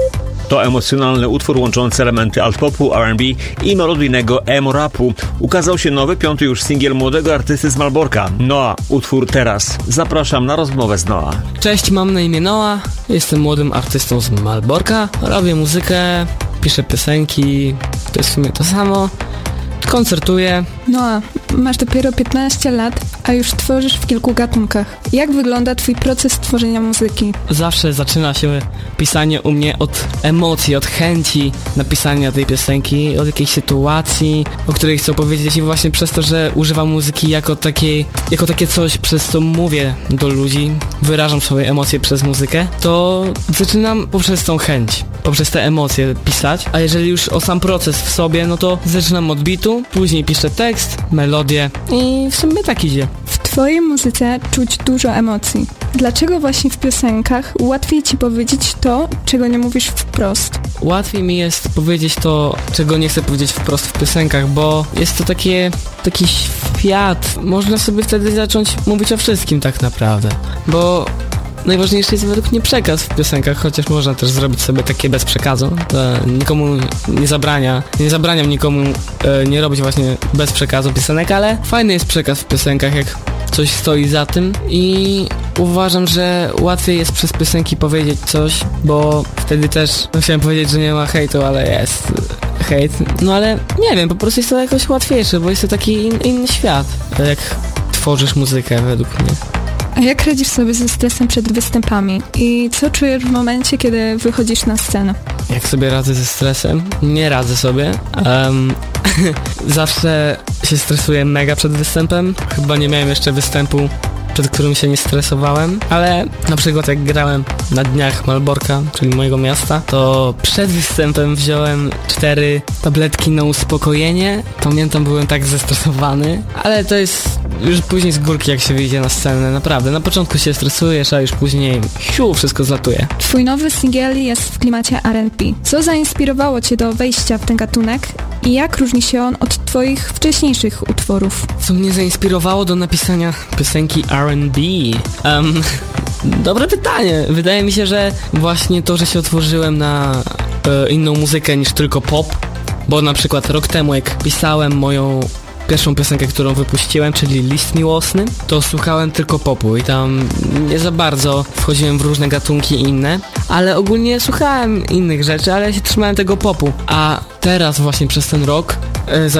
To emocjonalny utwór łączący elementy alt-popu, R&B i melodyjnego emo-rapu. Ukazał się nowy, 5. już singiel młodego artysty z Malborka. Noah, utwór Teraz. Zapraszam na rozmowę z Noah. Cześć, mam na imię Noah, jestem młodym artystą z Malborka, robię muzykę, piszę piosenki, to jest w sumie to samo, koncertuję. Noah, masz dopiero 15 lat, a już tworzysz w kilku gatunkach. Jak wygląda twój proces tworzenia muzyki? Zawsze zaczyna się pisanie u mnie od emocji, od chęci napisania tej piosenki, od jakiejś sytuacji, o której chcę powiedzieć i właśnie przez to, że używam muzyki jako takie coś, przez co mówię do ludzi, wyrażam swoje emocje przez muzykę, to zaczynam poprzez tą chęć, poprzez te emocje pisać, a jeżeli już o sam proces w sobie, no to zaczynam od bitu, później piszę tekst, melodię i w sumie tak idzie. W twojej muzyce czuć dużo emocji. Dlaczego właśnie w piosenkach łatwiej ci powiedzieć to, czego nie mówisz wprost? Łatwiej mi jest powiedzieć to, czego nie chcę powiedzieć wprost w piosenkach, bo jest to taki świat. Można sobie wtedy zacząć mówić o wszystkim tak naprawdę, bo najważniejszy jest według mnie przekaz w piosenkach, chociaż można też zrobić sobie takie bez przekazu. To nikomu nie zabraniam nikomu nie robić właśnie bez przekazu piosenek, ale fajny jest przekaz w piosenkach, jak coś stoi za tym i uważam, że łatwiej jest przez piosenki powiedzieć coś, bo wtedy też chciałem powiedzieć, że nie ma hejtu, ale jest hejt. No ale nie wiem, po prostu jest to jakoś łatwiejsze, bo jest to taki inny świat, jak tworzysz muzykę według mnie. A jak radzisz sobie ze stresem przed występami? I co czujesz w momencie, kiedy wychodzisz na scenę? Jak sobie radzę ze stresem? Nie radzę sobie. Zawsze się stresuję mega przed występem. Chyba nie miałem jeszcze występu, przed którym się nie stresowałem, ale na przykład jak grałem na dniach Malborka, czyli mojego miasta, to przed występem wziąłem 4 tabletki na uspokojenie. Pamiętam, byłem tak zestresowany, ale to jest już później z górki, jak się wyjdzie na scenę, naprawdę. Na początku się stresujesz, a już później wszystko zlatuje. Twój nowy singiel jest w klimacie R&B. Co zainspirowało cię do wejścia w ten gatunek i jak różni się on od twoich wcześniejszych utworów? Co mnie zainspirowało do napisania piosenki R&B? Dobre pytanie. Wydaje mi się, że właśnie to, że się otworzyłem na inną muzykę niż tylko pop, bo na przykład rok temu, jak pisałem moją pierwszą piosenkę, którą wypuściłem, czyli List Miłosny, to słuchałem tylko popu i tam nie za bardzo wchodziłem w różne gatunki inne, ale ogólnie słuchałem innych rzeczy, ale ja się trzymałem tego popu. A teraz właśnie przez ten rok